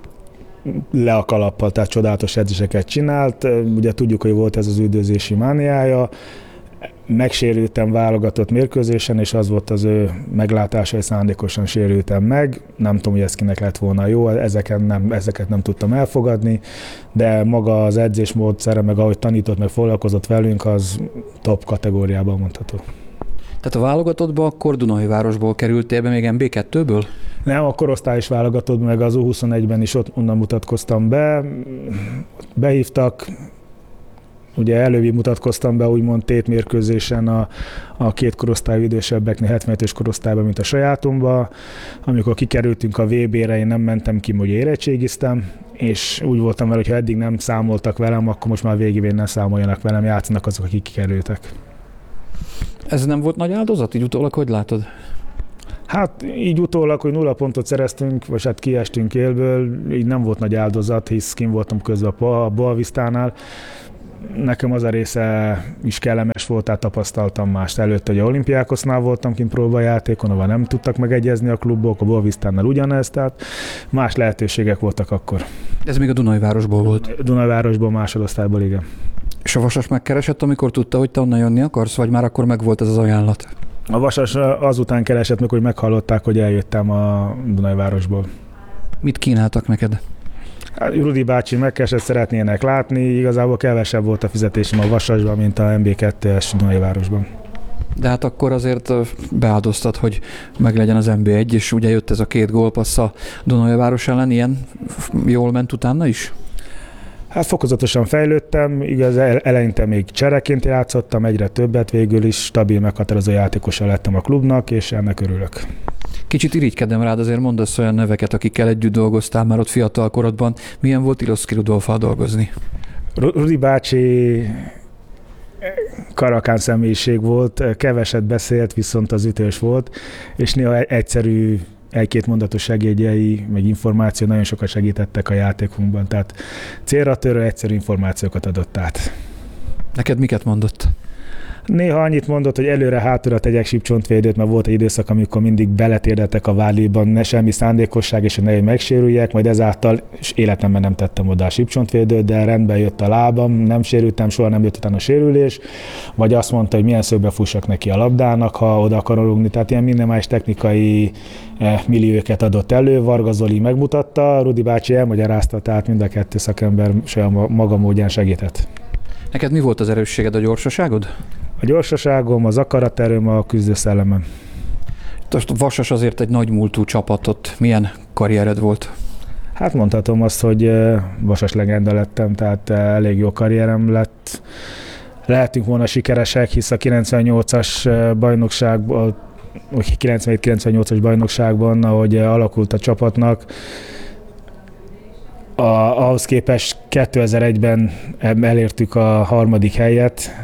le a kalappal, tehát csodálatos edzéseket csinált. Ugye tudjuk, hogy volt ez az üldözési mániája. Megsérültem válogatott mérkőzésen, és az volt az ő meglátása, hogy szándékosan sérültem meg. Nem tudom, hogy ez kinek lett volna jó, ezeket nem tudtam elfogadni, de maga az edzésmódszere, meg ahogy tanított, meg foglalkozott velünk, az top kategóriában mondható. Tehát a válogatottba akkor Dunajvárosból kerültél be, még MB2-ből? Nem, a korosztályos válogatott, meg az U21-ben is onnan mutatkoztam be. Behívtak, ugye előbb mutatkoztam be úgymond tétmérkőzésen a 2 korosztályú idősebbeknél, 75-ös korosztályban, mint a sajátomba. Amikor kikerültünk a VB-re, én nem mentem ki, hogy érettségiztem, és úgy voltam vele, hogy ha eddig nem számoltak velem, akkor most már végigén ne számoljanak velem, játszanak azok, akik kikerültek. Ez nem volt nagy áldozat? Így utólag hogy látod? Hát így utólag, hogy 0 pontot szereztünk, vagy hát kiestünk élből, így nem volt nagy áldozat, hisz kint voltam közben a Boavisztánál. Nekem az a része is kellemes volt, tehát tapasztaltam mást előtte, hogy a Olimpiákosznál voltam kint próbajátékon, ahol nem tudtak megegyezni a klubok, a Boavisztánnál ugyanez, tehát más lehetőségek voltak akkor. Ez még a Dunajvárosból volt? Dunajvárosból, másodosztályból, igen. És a Vasas megkeresett, amikor tudta, hogy te onnan jönni akarsz, vagy már akkor megvolt ez az ajánlat? A Vasas azután keresett meg, hogy meghallották, hogy eljöttem a Dunajvárosból. Mit kínáltak neked? Hát, Rudi bácsi megkeresett, szeretnének látni, igazából kevesebb volt a fizetésem a Vasasban, mint a MB2-es Dunajvárosban. De hát akkor azért beáldoztad, hogy meglegyen az MB1, és ugye jött ez a 2 gólpassz a Dunajváros ellen, ilyen jól ment utána is? Hát fokozatosan fejlődtem, igaz, eleinte még csereként játszottam, egyre többet, végül is stabil, meghatározó játékosa lettem a klubnak, és ennek örülök. Kicsit irigykedem rád, azért mondasz olyan neveket, akikkel együtt dolgoztál már ott fiatal korodban. Milyen volt Iroszki Rudolffal dolgozni? Rudi bácsi karakán személyiség volt, keveset beszélt, viszont az ütős volt, és néha egyszerű, egy-két mondatos segédjei, meg információ nagyon sokat segítettek a játékunkban, tehát célra törő, egyszerű információkat adott át. Neked miket mondott? Néha annyit mondott, hogy előre-hátra tegyek sípcsontvédőt, mert volt egy időszak, amikor mindig beletérdeltek a vállíban, ne semmi szándékosság, és hogy ne megsérüljek, majd ezáltal életemben nem tettem oda a sípcsontvédőt, de rendben jött a lábam, nem sérültem, soha nem jött utána a sérülés, vagy azt mondta, hogy milyen szögbe fussak neki a labdának, ha oda akarom rúgni, tehát ilyen minden más technikai millióket adott elő, Varga Zoli megmutatta, Rudi bácsi elmagyarázta, tehát mind a kettő szakember saját maga módján segített. Neked mi volt az erősséged, a gyorsaságod? A gyorsaságom, az akaraterőm, a küzdőszellemem. Most Vasas azért egy nagy múltú csapatot. Milyen karriered volt? Hát mondhatom azt, hogy Vasas legenda lettem, tehát elég jó karrierem lett. Lehetünk volna sikeresek, hisz a 98-as bajnokságban, 97-98-as bajnokságban, ahogy alakult a csapatnak, ahhoz képest 2001-ben elértük a 3. helyet,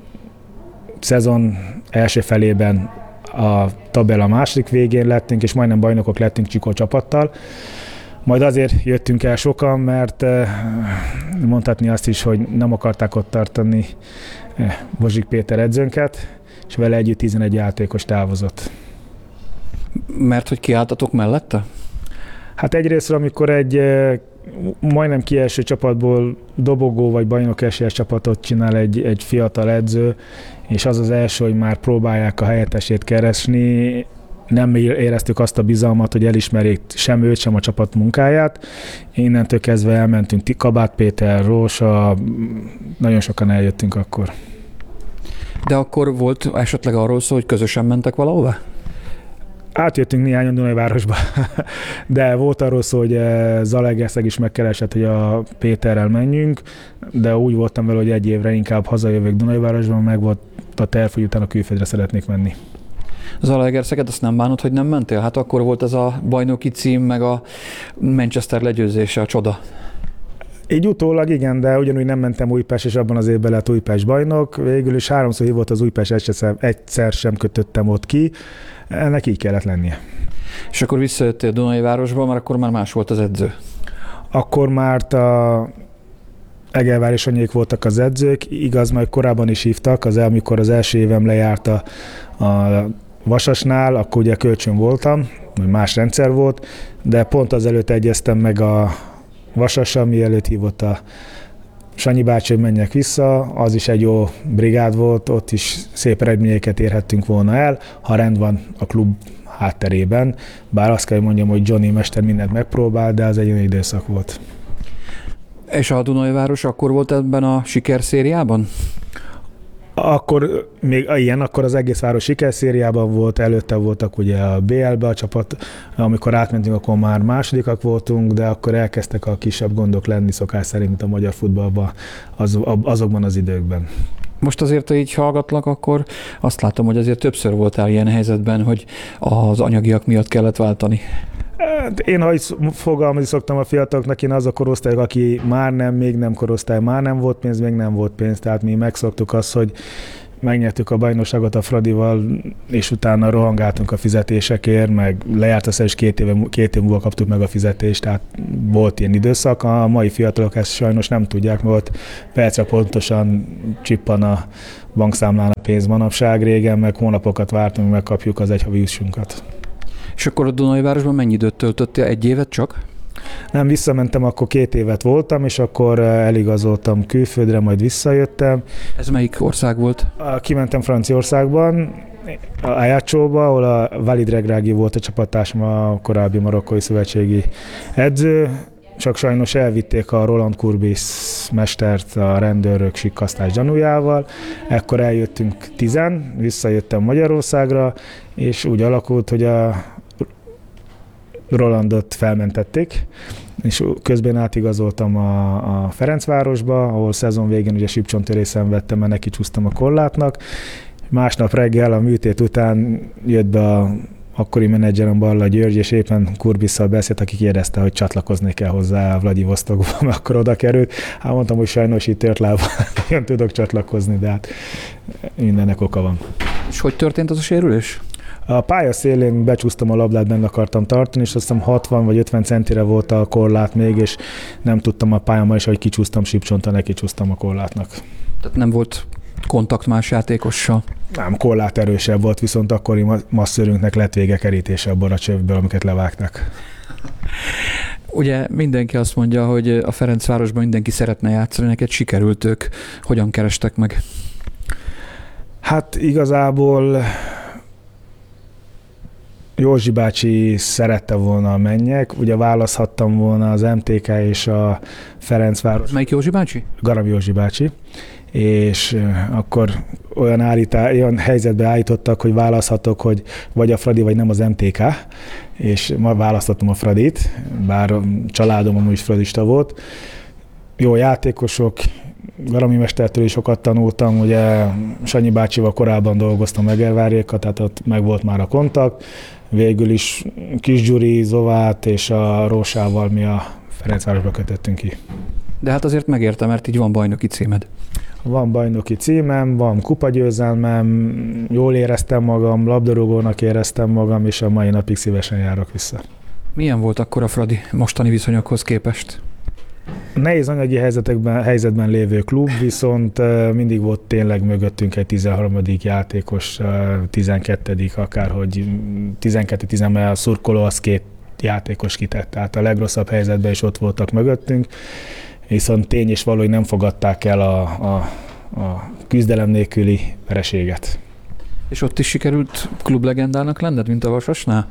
szezon első felében a tabella második végén lettünk, és majdnem bajnokok lettünk Csikó csapattal. Majd azért jöttünk el sokan, mert mondhatni azt is, hogy nem akarták ott tartani Bozsik Péter edzőnket, és vele együtt 11 játékos távozott. Mert hogy kiálltatok mellette? Hát egyrésztről, amikor egy majdnem kieső csapatból dobogó vagy bajnok esélyes csapatot csinál egy fiatal edző, és az az első, hogy már próbálják a helyettesét keresni, nem éreztük azt a bizalmat, hogy elismerjék sem őt, sem a csapat munkáját. Innentől kezdve elmentünk, Kabát Péter, Rósa, nagyon sokan eljöttünk akkor. De akkor volt esetleg arról szó, hogy közösen mentek valahova? Átjöttünk néhányan Dunajvárosba, de volt arról szó, hogy Zalaegerszeg is megkeresett, hogy a Péterrel menjünk, de úgy voltam vele, hogy egy évre inkább hazajövök Dunajvárosba, meg volt a terv, hogy utána külföldre szeretnék menni. Zalaegerszeget azt nem bánod, hogy nem mentél? Hát akkor volt ez a bajnoki cím, meg a Manchester legyőzése, a csoda. Így utólag igen, de ugyanúgy nem mentem Újpest, és abban az évben lett Újpest bajnok. Végül is 3-szor hívott az Újpest, egyszer sem kötöttem ott ki. Ennek így kellett lennie. És akkor visszajöttél Dunajvárosba, mert akkor már más volt az edző? Akkor már a Egervár és Anyék voltak az edzők, igaz, majd korábban is hívtak, amikor az első évem lejárt a Vasasnál, akkor ugye kölcsön voltam, más rendszer volt, de pont azelőtt egyeztem meg a Vasassal, mielőtt hívott a Sanyi bácsi, hogy menjek vissza, az is egy jó brigád volt, ott is szép eredményeket érhettünk volna el, ha rend van a klub hátterében, bár azt kell, hogy mondjam, hogy Johnny mester mindent megpróbál, de az egy olyan időszak volt. És a Dunajváros akkor volt ebben a sikerszériában? Akkor még ilyen, akkor az egész város sikerszériában volt, előtte voltak ugye a BL-be a csapat, amikor átmentünk, akkor már másodikak voltunk, de akkor elkezdtek a kisebb gondok lenni szokás szerint, mint a magyar futballban azokban az időkben. Most azért, ha így hallgatlak, akkor azt látom, hogy azért többször voltál ilyen helyzetben, hogy az anyagiak miatt kellett váltani. Én, ha is fogalmazni szoktam a fiataloknak, én az a korosztály, aki már nem, még nem korosztály, már nem volt pénz, még nem volt pénz, tehát mi megszoktuk azt, hogy megnyertük a bajnokságot a Fradival, és utána rohangáltunk a fizetésekért, meg lejárt a szerződés, két év múlva kaptuk meg a fizetést, tehát volt ilyen időszak. A mai fiatalok ezt sajnos nem tudják, mert percre pontosan csippan a bankszámlán a pénz manapság, régen meg hónapokat vártunk, megkapjuk az egyhavi jussunkat. És akkor a Dunajvárosban mennyi időt töltöttél? Egy évet csak? Nem, visszamentem, akkor 2 évet voltam, és akkor eligazoltam külföldre, majd visszajöttem. Ez melyik ország volt? Kimentem Franciaországban, Ajacóba, ahol a Walid Regragui volt a csapattársam, a korábbi marokkói szövetségi edző, csak sajnos elvitték a Roland Courbis mestert a rendőrök sikkasztás gyanújával. Ekkor eljöttünk 10, visszajöttem Magyarországra, és úgy alakult, hogy a Rolandot felmentették, és közben átigazoltam a Ferencvárosba, ahol szezon végén ugye sípcsontörést szenvedtem, mert neki csúsztam a korlátnak. Másnap reggel a műtét után jött be a akkori menedzserem Balla György, és éppen Kurbisszal beszélt, aki kérdezte, hogy csatlakozni kell hozzá a Vladivostokba, mert akkor oda került. Hát mondtam, hogy sajnos itt tört lábban nem tudok csatlakozni, de hát mindennek oka van. És hogy történt az a sérülés? A pálya szélén becsúsztam a labdát, benne akartam tartani, és azt hiszem 60 vagy 50 centire volt a korlát még, és nem tudtam a pályámmal, és ahogy kicsúsztam sípcsontra, neki csúsztam a korlátnak. Tehát nem volt kontakt más játékossal? Nem, korlát erősebb volt, viszont akkori masszörünknek lett vége kerítése abból a csövből, amiket levágtak. Ugye mindenki azt mondja, hogy a Ferencvárosban mindenki szeretne játszani, neked sikerült, ők hogyan kerestek meg? Hát igazából Józsi bácsi szerette volna a mennyek, ugye választhattam volna az MTK és a Ferencváros. Melyik Józsi bácsi? Garam Józsi bácsi. És akkor olyan helyzetbe állítottak, hogy választhatok, hogy vagy a Fradi, vagy nem az MTK, és ma választottam a Fradit, bár a családom amúgy is fradista volt. Jó játékosok, Garami mestertől is sokat tanultam, ugye Sanyi bácsival korábban dolgoztam Egervárjékkal, tehát ott meg volt már a kontakt. Végül is Kis Gyuri, Zovát és a Rósával mi a Ferencvárosba kötöttünk ki. De hát azért megérte, mert így van bajnoki címed. Van bajnoki címem, van kupagyőzelmem, jól éreztem magam, labdarúgónak éreztem magam, és a mai napig szívesen járok vissza. Milyen volt akkor a Fradi mostani viszonyokhoz képest? Nehéz anyagi helyzetben lévő klub, viszont mindig volt tényleg mögöttünk egy 13. játékos, 12. akárhogy 12-10, a szurkoló az 2 játékos kitett, tehát a legrosszabb helyzetben is ott voltak mögöttünk, viszont tény és való, hogy nem fogadták el a küzdelem nélküli vereséget. És ott is sikerült klublegendának lenned, mint a Vasasnál?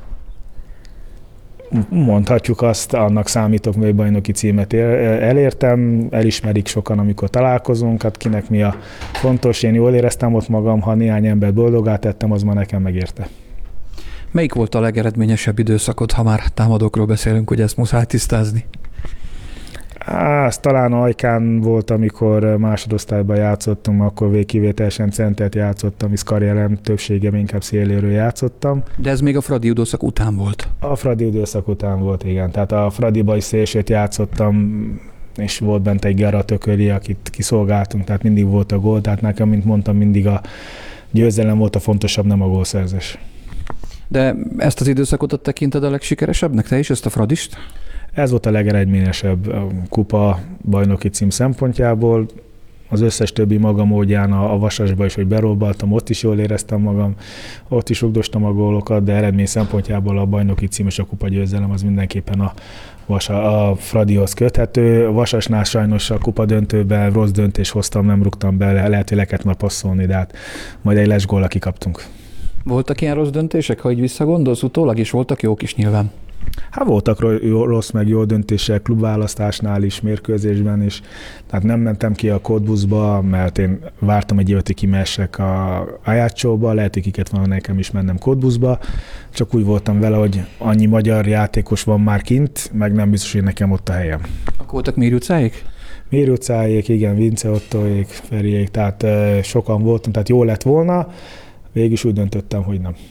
Mondhatjuk azt, annak számítok, hogy bajnoki címet elértem, elismerik sokan, amikor találkozunk, hát kinek mi a fontos, én jól éreztem ott magam, ha néhány embert boldogá tettem, az ma nekem megérte. Melyik volt a legeredményesebb időszakod, ha már támadókról beszélünk, hogy ezt muszáj tisztázni? Ez talán Ajkán volt, amikor másodosztályban játszottam, akkor kivételesen centert játszottam, hisz karrierem többségem inkább széléről játszottam. De ez még a Fradi időszak után volt? A Fradi időszak után volt, igen. Tehát a Fradiba is szélsőt játszottam, és volt bent egy Gerard Tököli, akit kiszolgáltunk, tehát mindig volt a gól, tehát nekem, mint mondtam, mindig a győzelem volt a fontosabb, nem a gólszerzés. De ezt az időszakot tekinted a legsikeresebbnek, te is, ezt a Fradist? Ez volt a legeredményesebb kupa bajnoki cím szempontjából. Az összes többi maga módján a Vasasba is, hogy berobbaltam, ott is jól éreztem magam, ott is rugdostam a gólokat, de eredmény szempontjából a bajnoki cím és a kupa győzelem az mindenképpen a Fradihoz köthető. A Vasasnál sajnos a kupa döntőben rossz döntés hoztam, nem rúgtam be, lehet, hogy le kellett már passzolni, de hát majd egy lesgóllal kikaptunk. Voltak ilyen rossz döntések, ha így visszagondolsz utólag, és voltak jók is nyilván? Hát voltak rossz meg jó döntések klubválasztásnál is, mérkőzésben is. Tehát nem mentem ki a kódbuszba, mert én vártam egy évet, hogy kimessek a Ajacóba, lehet, hogy kiket van nekem is mennem kódbuszba. Csak úgy voltam vele, hogy annyi magyar játékos van már kint, meg nem biztos, hogy nekem ott a helyem. Akkor voltak Méri utcáik? Méri utcáik, igen, Vince Ottóék, Feriék, tehát sokan voltam, tehát jó lett volna. Végül is úgy döntöttem, hogy nem.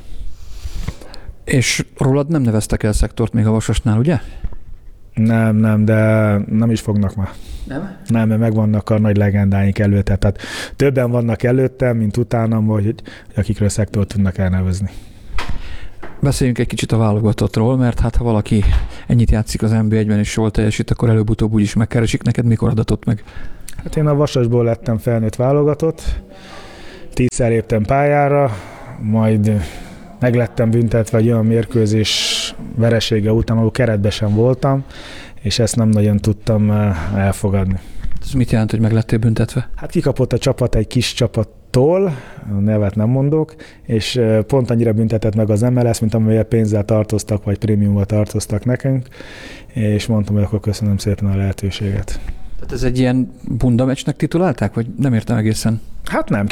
És rólad nem neveztek el szektort még a Vasasnál, ugye? Nem, de nem is fognak már. Nem, mert megvannak a nagy legendáink előtte. Tehát többen vannak előttem, mint utánam, vagy akikről szektort tudnak elnevezni. Beszéljünk egy kicsit a válogatottról, mert hát ha valaki ennyit játszik az NB1-ben és jól teljesít, akkor előbb-utóbb úgyis megkeresik. Neked mikor adatott meg? Hát én a Vasasból lettem felnőtt válogatott, 10-szer léptem pályára, majd meglettem büntetve egy olyan mérkőzés veresége után, ahol keretben sem voltam, és ezt nem nagyon tudtam elfogadni. Ez mit jelent, hogy meg lettél büntetve? Hát kikapott a csapat egy kis csapattól, a nevet nem mondok, és pont annyira büntetett meg az MLS, mint amelyet pénzzel tartoztak, vagy prémiumval tartoztak nekünk, és mondtam, hogy akkor köszönöm szépen a lehetőséget. Tehát ez egy ilyen bunda meccsnek titulálták, vagy nem értem egészen? Hát nem,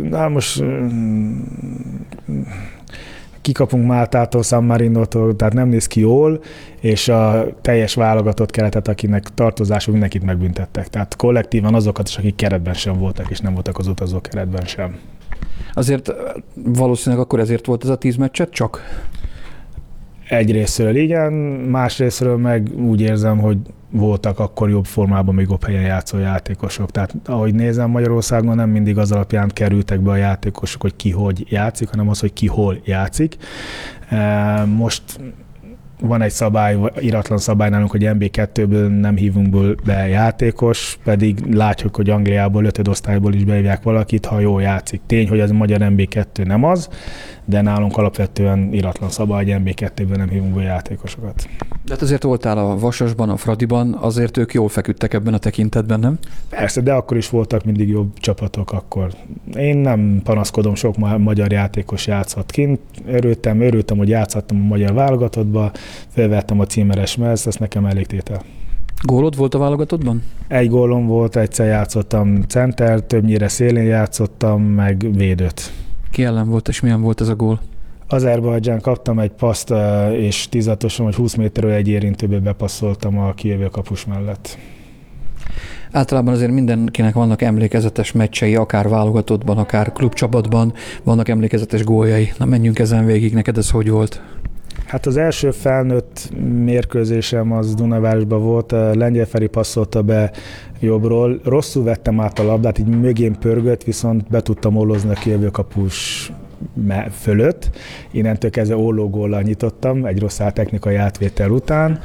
kikapunk Máltától, San Marinótól, tehát nem néz ki jól, és a teljes válogatott keretet, akinek tartozású, mindenkit megbüntettek. Tehát kollektívan azokat is, akik keretben sem voltak, és nem voltak az utazó keretben sem. Azért valószínűleg akkor ezért volt ez a 10 meccset csak? Egyrészről igen, másrészről meg úgy érzem, hogy voltak akkor jobb formában, még jobb helyen játszó játékosok. Tehát ahogy nézem, Magyarországon nem mindig az alapján kerültek be a játékosok, hogy ki hogy játszik, hanem az, hogy ki hol játszik. Most van egy szabály, iratlan szabály nálunk, hogy NB2-ből nem hívunk be játékos, pedig látjuk, hogy Angliából, 5. osztályból is behívják valakit, ha jól játszik. Tény, hogy ez a magyar NB2 nem az, de nálunk alapvetően iratlan szabály, hogy NB2-ből nem hívunk be játékosokat. De hát azért voltál a Vasasban, a Fradiban, azért ők jól feküdtek ebben a tekintetben, nem? Persze, de akkor is voltak mindig jobb csapatok akkor. Én nem panaszkodom, sok magyar játékos játszott kint. Örültem, hogy játszhattam a magyar válogatottba, felvettem a címeres mezt, ez nekem elég tétel. Gólod volt a válogatottban? Egy gólom volt, egyszer játszottam center, többnyire szélén játszottam, meg védőt. Ki ellen volt, és milyen volt ez a gól? Azerbajdzsán kaptam egy paszt, és tizatosan, hogy 20 méterről egy érintőbe bepasszoltam a kijövő kapus mellett. Általában azért mindenkinek vannak emlékezetes meccsei, akár válogatottban, akár klubcsapatban, vannak emlékezetes góljai. Na menjünk ezen végig, neked ez hogy volt? Hát az első felnőtt mérkőzésem az Dunavárosban volt, Lengyel Feri passzolta be jobbról, rosszul vettem át a labdát, így mögén pörgött, viszont be tudtam ollozni a kijövő kapus fölött. Innentől kezdve ollógóllal nyitottam, egy rossz technikai átvétel után.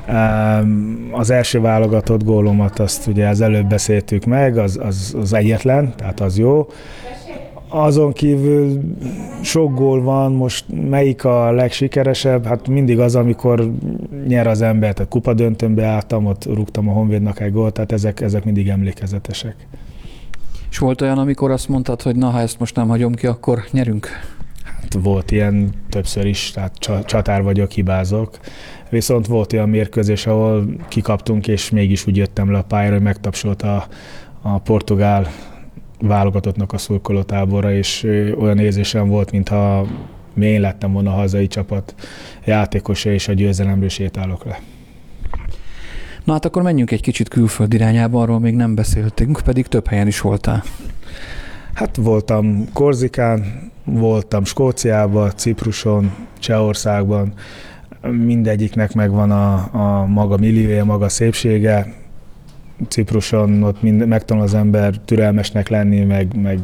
Az első válogatott gólomat, azt ugye az előbb beszéltük meg, az egyetlen, tehát az jó. Azon kívül sok gól van, most melyik a legsikeresebb? Hát mindig az, amikor nyer az ember, tehát kupadöntőnbe álltam, ott rúgtam a Honvédnak egy gólt, tehát ezek mindig emlékezetesek. És volt olyan, amikor azt mondtad, hogy na, ha ezt most nem hagyom ki, akkor nyerünk? Hát volt ilyen többször is, tehát csatár vagyok, hibázok. Viszont volt olyan mérkőzés, ahol kikaptunk, és mégis úgy jöttem le a pályára, hogy megtapsolt a portugál válogatottnak a szurkolótáborra, és olyan érzésem volt, mintha én lettem volna a hazai csapat játékosa, és a győzelemről sétálok le. Na hát akkor menjünk egy kicsit külföld irányába, arról még nem beszéltünk, pedig több helyen is voltál. Hát voltam Korzikán, voltam Skóciában, Cipruson, Csehországban, mindegyiknek megvan a maga milliója, maga szépsége. Cipruson ott megtanul az ember türelmesnek lenni, meg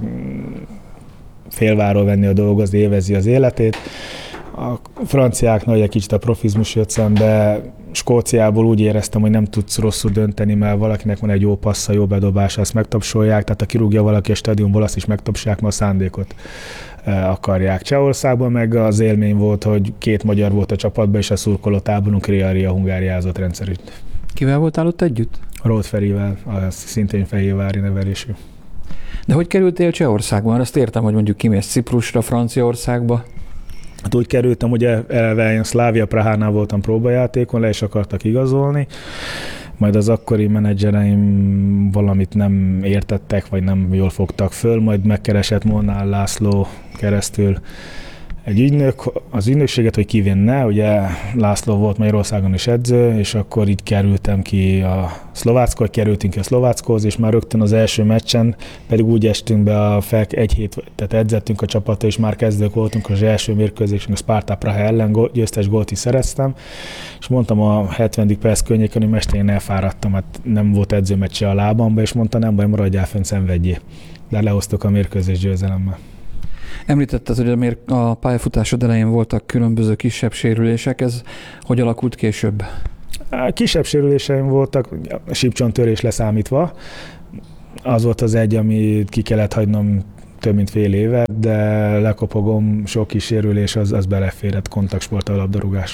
félváról venni a dolgozni, élvezi az életét. A franciáknak egy kicsit a profizmus jött szembe, Skóciából úgy éreztem, hogy nem tudsz rosszul dönteni, mert valakinek van egy jó passza, jó bedobása, azt megtapsolják, tehát ha kirúgja valaki a stadionból, azt is megtapsolják, mert a szándékot akarják. Csehországban meg az élmény volt, hogy 2 magyar volt a csapatban, és a szurkolótáborunk Ria hungáriázott rendszerűt. Kivel voltál ott együtt? Róth Ferivel, szintén fehérvári nevelésű. De hogy kerültél Csehországban? Azt értem, hogy mondjuk kimész Ciprusra, Franciaországba. Hát úgy kerültem, hogy eleve én Slavia Prahánál voltam próbajátékon, le is akartak igazolni, majd az akkori menedzsereim valamit nem értettek, vagy nem jól fogtak föl, majd megkeresett Molnár László keresztül egy ügynök, az ügynökséget, hogy kivinne, ugye László volt Magyarországon is edző, és akkor így kerültünk ki a Szlováckóhoz, és már rögtön az első meccsen pedig úgy estünk be egy hét, tehát edzettünk a csapata, és már kezdők voltunk az első mérkőzésünk, a Sparta Praha ellen győztes gólt is szereztem, és mondtam a 70. perc környéken, hogy mester, én elfáradtam, hát nem volt edzőmeccse a lábamba, és mondta, nem baj, maradjál fönn, szenvedjél. De lehoztuk a mérkőzés győzelemmel. Említetted, hogy a pályafutásod elején voltak különböző kisebb sérülések, ez hogy alakult később? Kisebb sérüléseim voltak, sípcsonttörés leszámítva. Az volt az egy, amit ki kellett hagynom több mint fél évet, de lekopogom, sok kis sérülés, az beleférett, kontaktsport, a labdarúgás.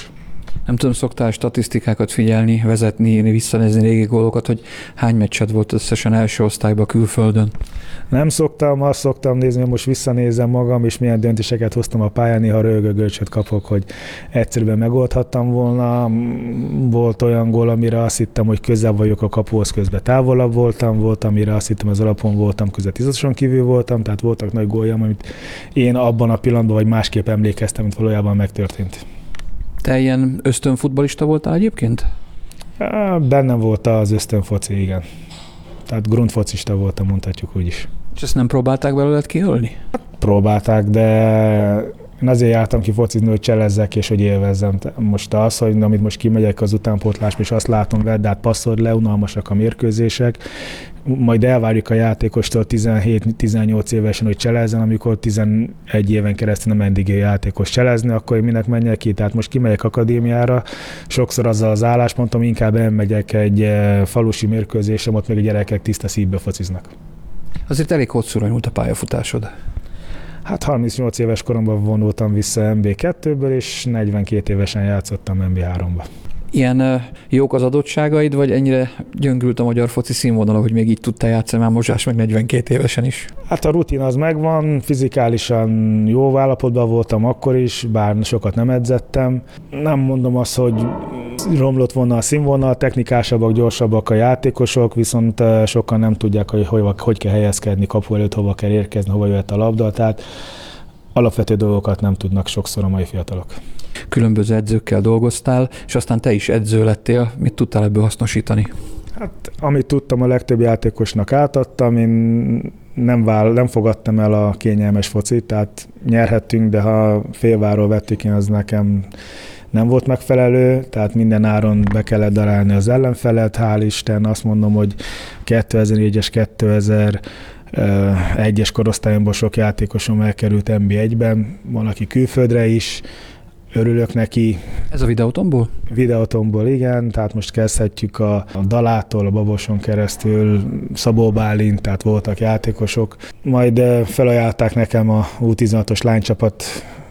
Nem tudom, szoktál statisztikákat figyelni, vezetni, visszanézni régi gólokat, hogy hány meccsed volt összesen első osztályban külföldön? Nem szoktam, azt szoktam nézni, hogy most visszanézem magam, és milyen döntéseket hoztam a pályán, néha rögögölcsöt kapok, hogy egyszerűen megoldhattam volna. Volt olyan gól, amire azt hittem, hogy közel vagyok a kapuhoz, közben távolabb voltam, volt, amire azt hittem, az alapon voltam, közben 10-oson kívül voltam, tehát voltak nagy góljam, amit én abban a pillanatban vagy másképp emlékeztem, mint valójában megtörtént. Te ilyen ösztönfutballista voltál egyébként? Bennem volt az ösztönfoci, igen. Tehát grundfocista voltam, mondhatjuk úgy is. És ezt nem próbálták belőled kiölni? Próbálták, de én azért jártam ki focizni, hogy cselezzek és hogy élvezzem. Most az, hogy amit most kimegyek az utánpótlásba, és azt látom, vedd át, passzold le, unalmasak a mérkőzések, majd elvárjuk a játékostól 17-18 évesen, hogy cselezzen, amikor 11 éven keresztül nem eddig játékos cselezni, akkor én minek menjek ki? Tehát most kimegyek akadémiára, sokszor azzal az álláspontom, inkább elmegyek egy falusi mérkőzésre, ott még a gyerekek tiszta szívbe fociznak. Azért elég hosszúra nyúlt a pályafutásod. Hát 38 éves koromban vonultam vissza MB2-ből, és 42 évesen játszottam MB3-ba. Ilyen jók az adottságaid, vagy ennyire gyöngült a magyar foci színvonala, hogy még így tudtál játszani már Mozsás meg 42 évesen is? Hát a rutin az megvan, fizikálisan jó állapotban voltam akkor is, bár sokat nem edzettem. Nem mondom azt, hogy romlott volna a színvonal, technikásabbak, gyorsabbak a játékosok, viszont sokan nem tudják, hogy kell helyezkedni, kapu előtt hova kell érkezni, hova jöhet a labda, tehát alapvető dolgokat nem tudnak sokszor a mai fiatalok. Különböző edzőkkel dolgoztál, és aztán te is edző lettél. Mit tudtál ebből hasznosítani? Hát, amit tudtam, a legtöbb játékosnak átadtam, én nem fogadtam el a kényelmes focit, tehát nyerhettünk, de ha félváról vettük, én az nekem nem volt megfelelő, tehát minden áron be kellett darálni az ellenfelet. Hál' Isten, azt mondom, hogy 2004-es, 2001-es korosztályomban sok játékosom elkerült NB1-ben, van, aki külföldre is, örülök neki. Ez a Videótonból? Videótonból, igen, tehát most kezdhetjük a Dalától, a Baboson keresztül, Szabó Bálint, tehát voltak játékosok. Majd felajánlották nekem a U16-os lánycsapat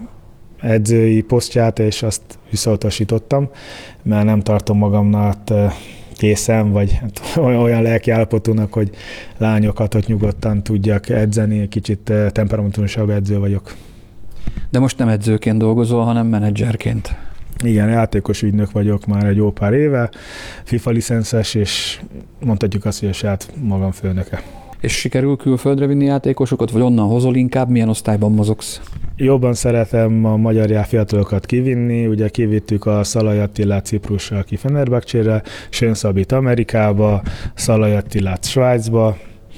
edzői posztját, és azt visszautasítottam, mert nem tartom magamnak készen, vagy hát olyan lelki állapotúnak, hogy lányokat ott nyugodtan tudjak edzeni, kicsit temperamentusabb edző vagyok. De most nem edzőként dolgozol, hanem menedzserként. Igen, játékos ügynök vagyok már egy jó pár éve, FIFA licenszes, és mondhatjuk azt, hogy a saját magam főnöke. És sikerül külföldre vinni játékosokat, vagy onnan hozol inkább? Milyen osztályban mozogsz? Jobban szeretem a magyar fiatalokat kivinni, ugye kivittük a Szalai Attilát Ciprusra ki Fenerbahcsére, Sön Szabit Amerikába, Szalai Attilát Svájcba,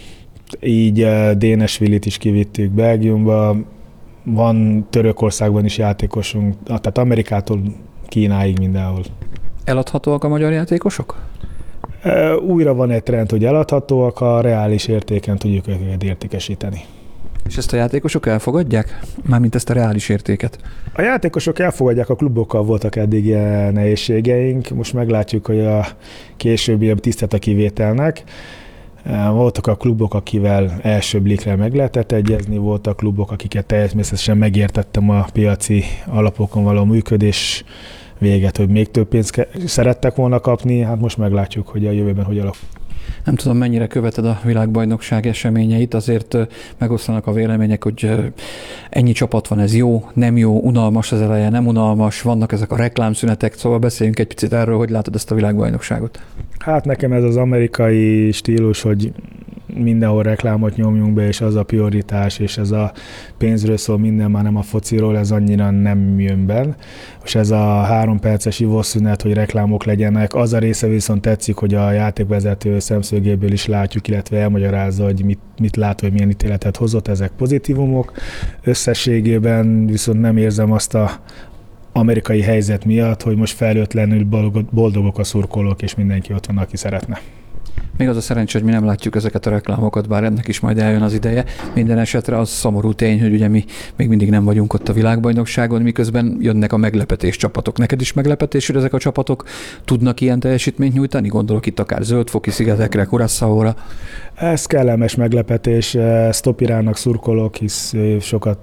így Dénesvillit is kivittük Belgiumba, van Törökországban is játékosunk, tehát Amerikától Kínáig mindenhol. Eladhatóak a magyar játékosok? Újra van egy trend, hogy eladhatóak, a reális értéken tudjuk őket értékesíteni. És ezt a játékosok elfogadják? Mármint ezt a reális értéket? A játékosok elfogadják, a klubokkal voltak eddig nehézségeink, most meglátjuk, hogy a későbbi tisztelt a kivételnek. Voltak a klubok, akivel első blikre meg lehetett egyezni, voltak klubok, akiket természetesen megértettem a piaci alapokon való működés véget, hogy még több pénzt szerettek volna kapni, hát most meglátjuk, hogy a jövőben hogy alakul. Nem tudom, mennyire követed a világbajnokság eseményeit, azért megosztanak a vélemények, hogy ennyi csapat van, ez jó, nem jó, unalmas az eleje, nem unalmas, vannak ezek a reklámszünetek, szóval beszéljünk egy picit erről, hogy látod ezt a világbajnokságot. Hát nekem ez az amerikai stílus, hogy mindenhol reklámot nyomjunk be, és az a prioritás, és ez a pénzről szól minden, már nem a fociról, ez annyira nem jön be. És ez a 3 perces ivószünet, hogy reklámok legyenek, az a része viszont tetszik, hogy a játékvezető szemszögéből is látjuk, illetve elmagyarázza, hogy mit lát, hogy milyen ítéletet hozott, ezek pozitívumok. Összességében viszont nem érzem azt a amerikai helyzet miatt, hogy most felőtlenül boldogok a szurkolók, és mindenki ott van, aki szeretne. Még az a szerencsé, hogy mi nem látjuk ezeket a reklámokat, bár ennek is majd eljön az ideje. Minden esetre az szomorú tény, hogy ugye mi még mindig nem vagyunk ott a világbajnokságon, miközben jönnek a meglepetés csapatok. Neked is meglepetés, hogy ezek a csapatok tudnak ilyen teljesítményt nyújtani? Gondolok itt akár Zöld-foki szigetekre, Curaçaóra. Ez kellemes meglepetés, Stopirának szurkolok, hisz sokat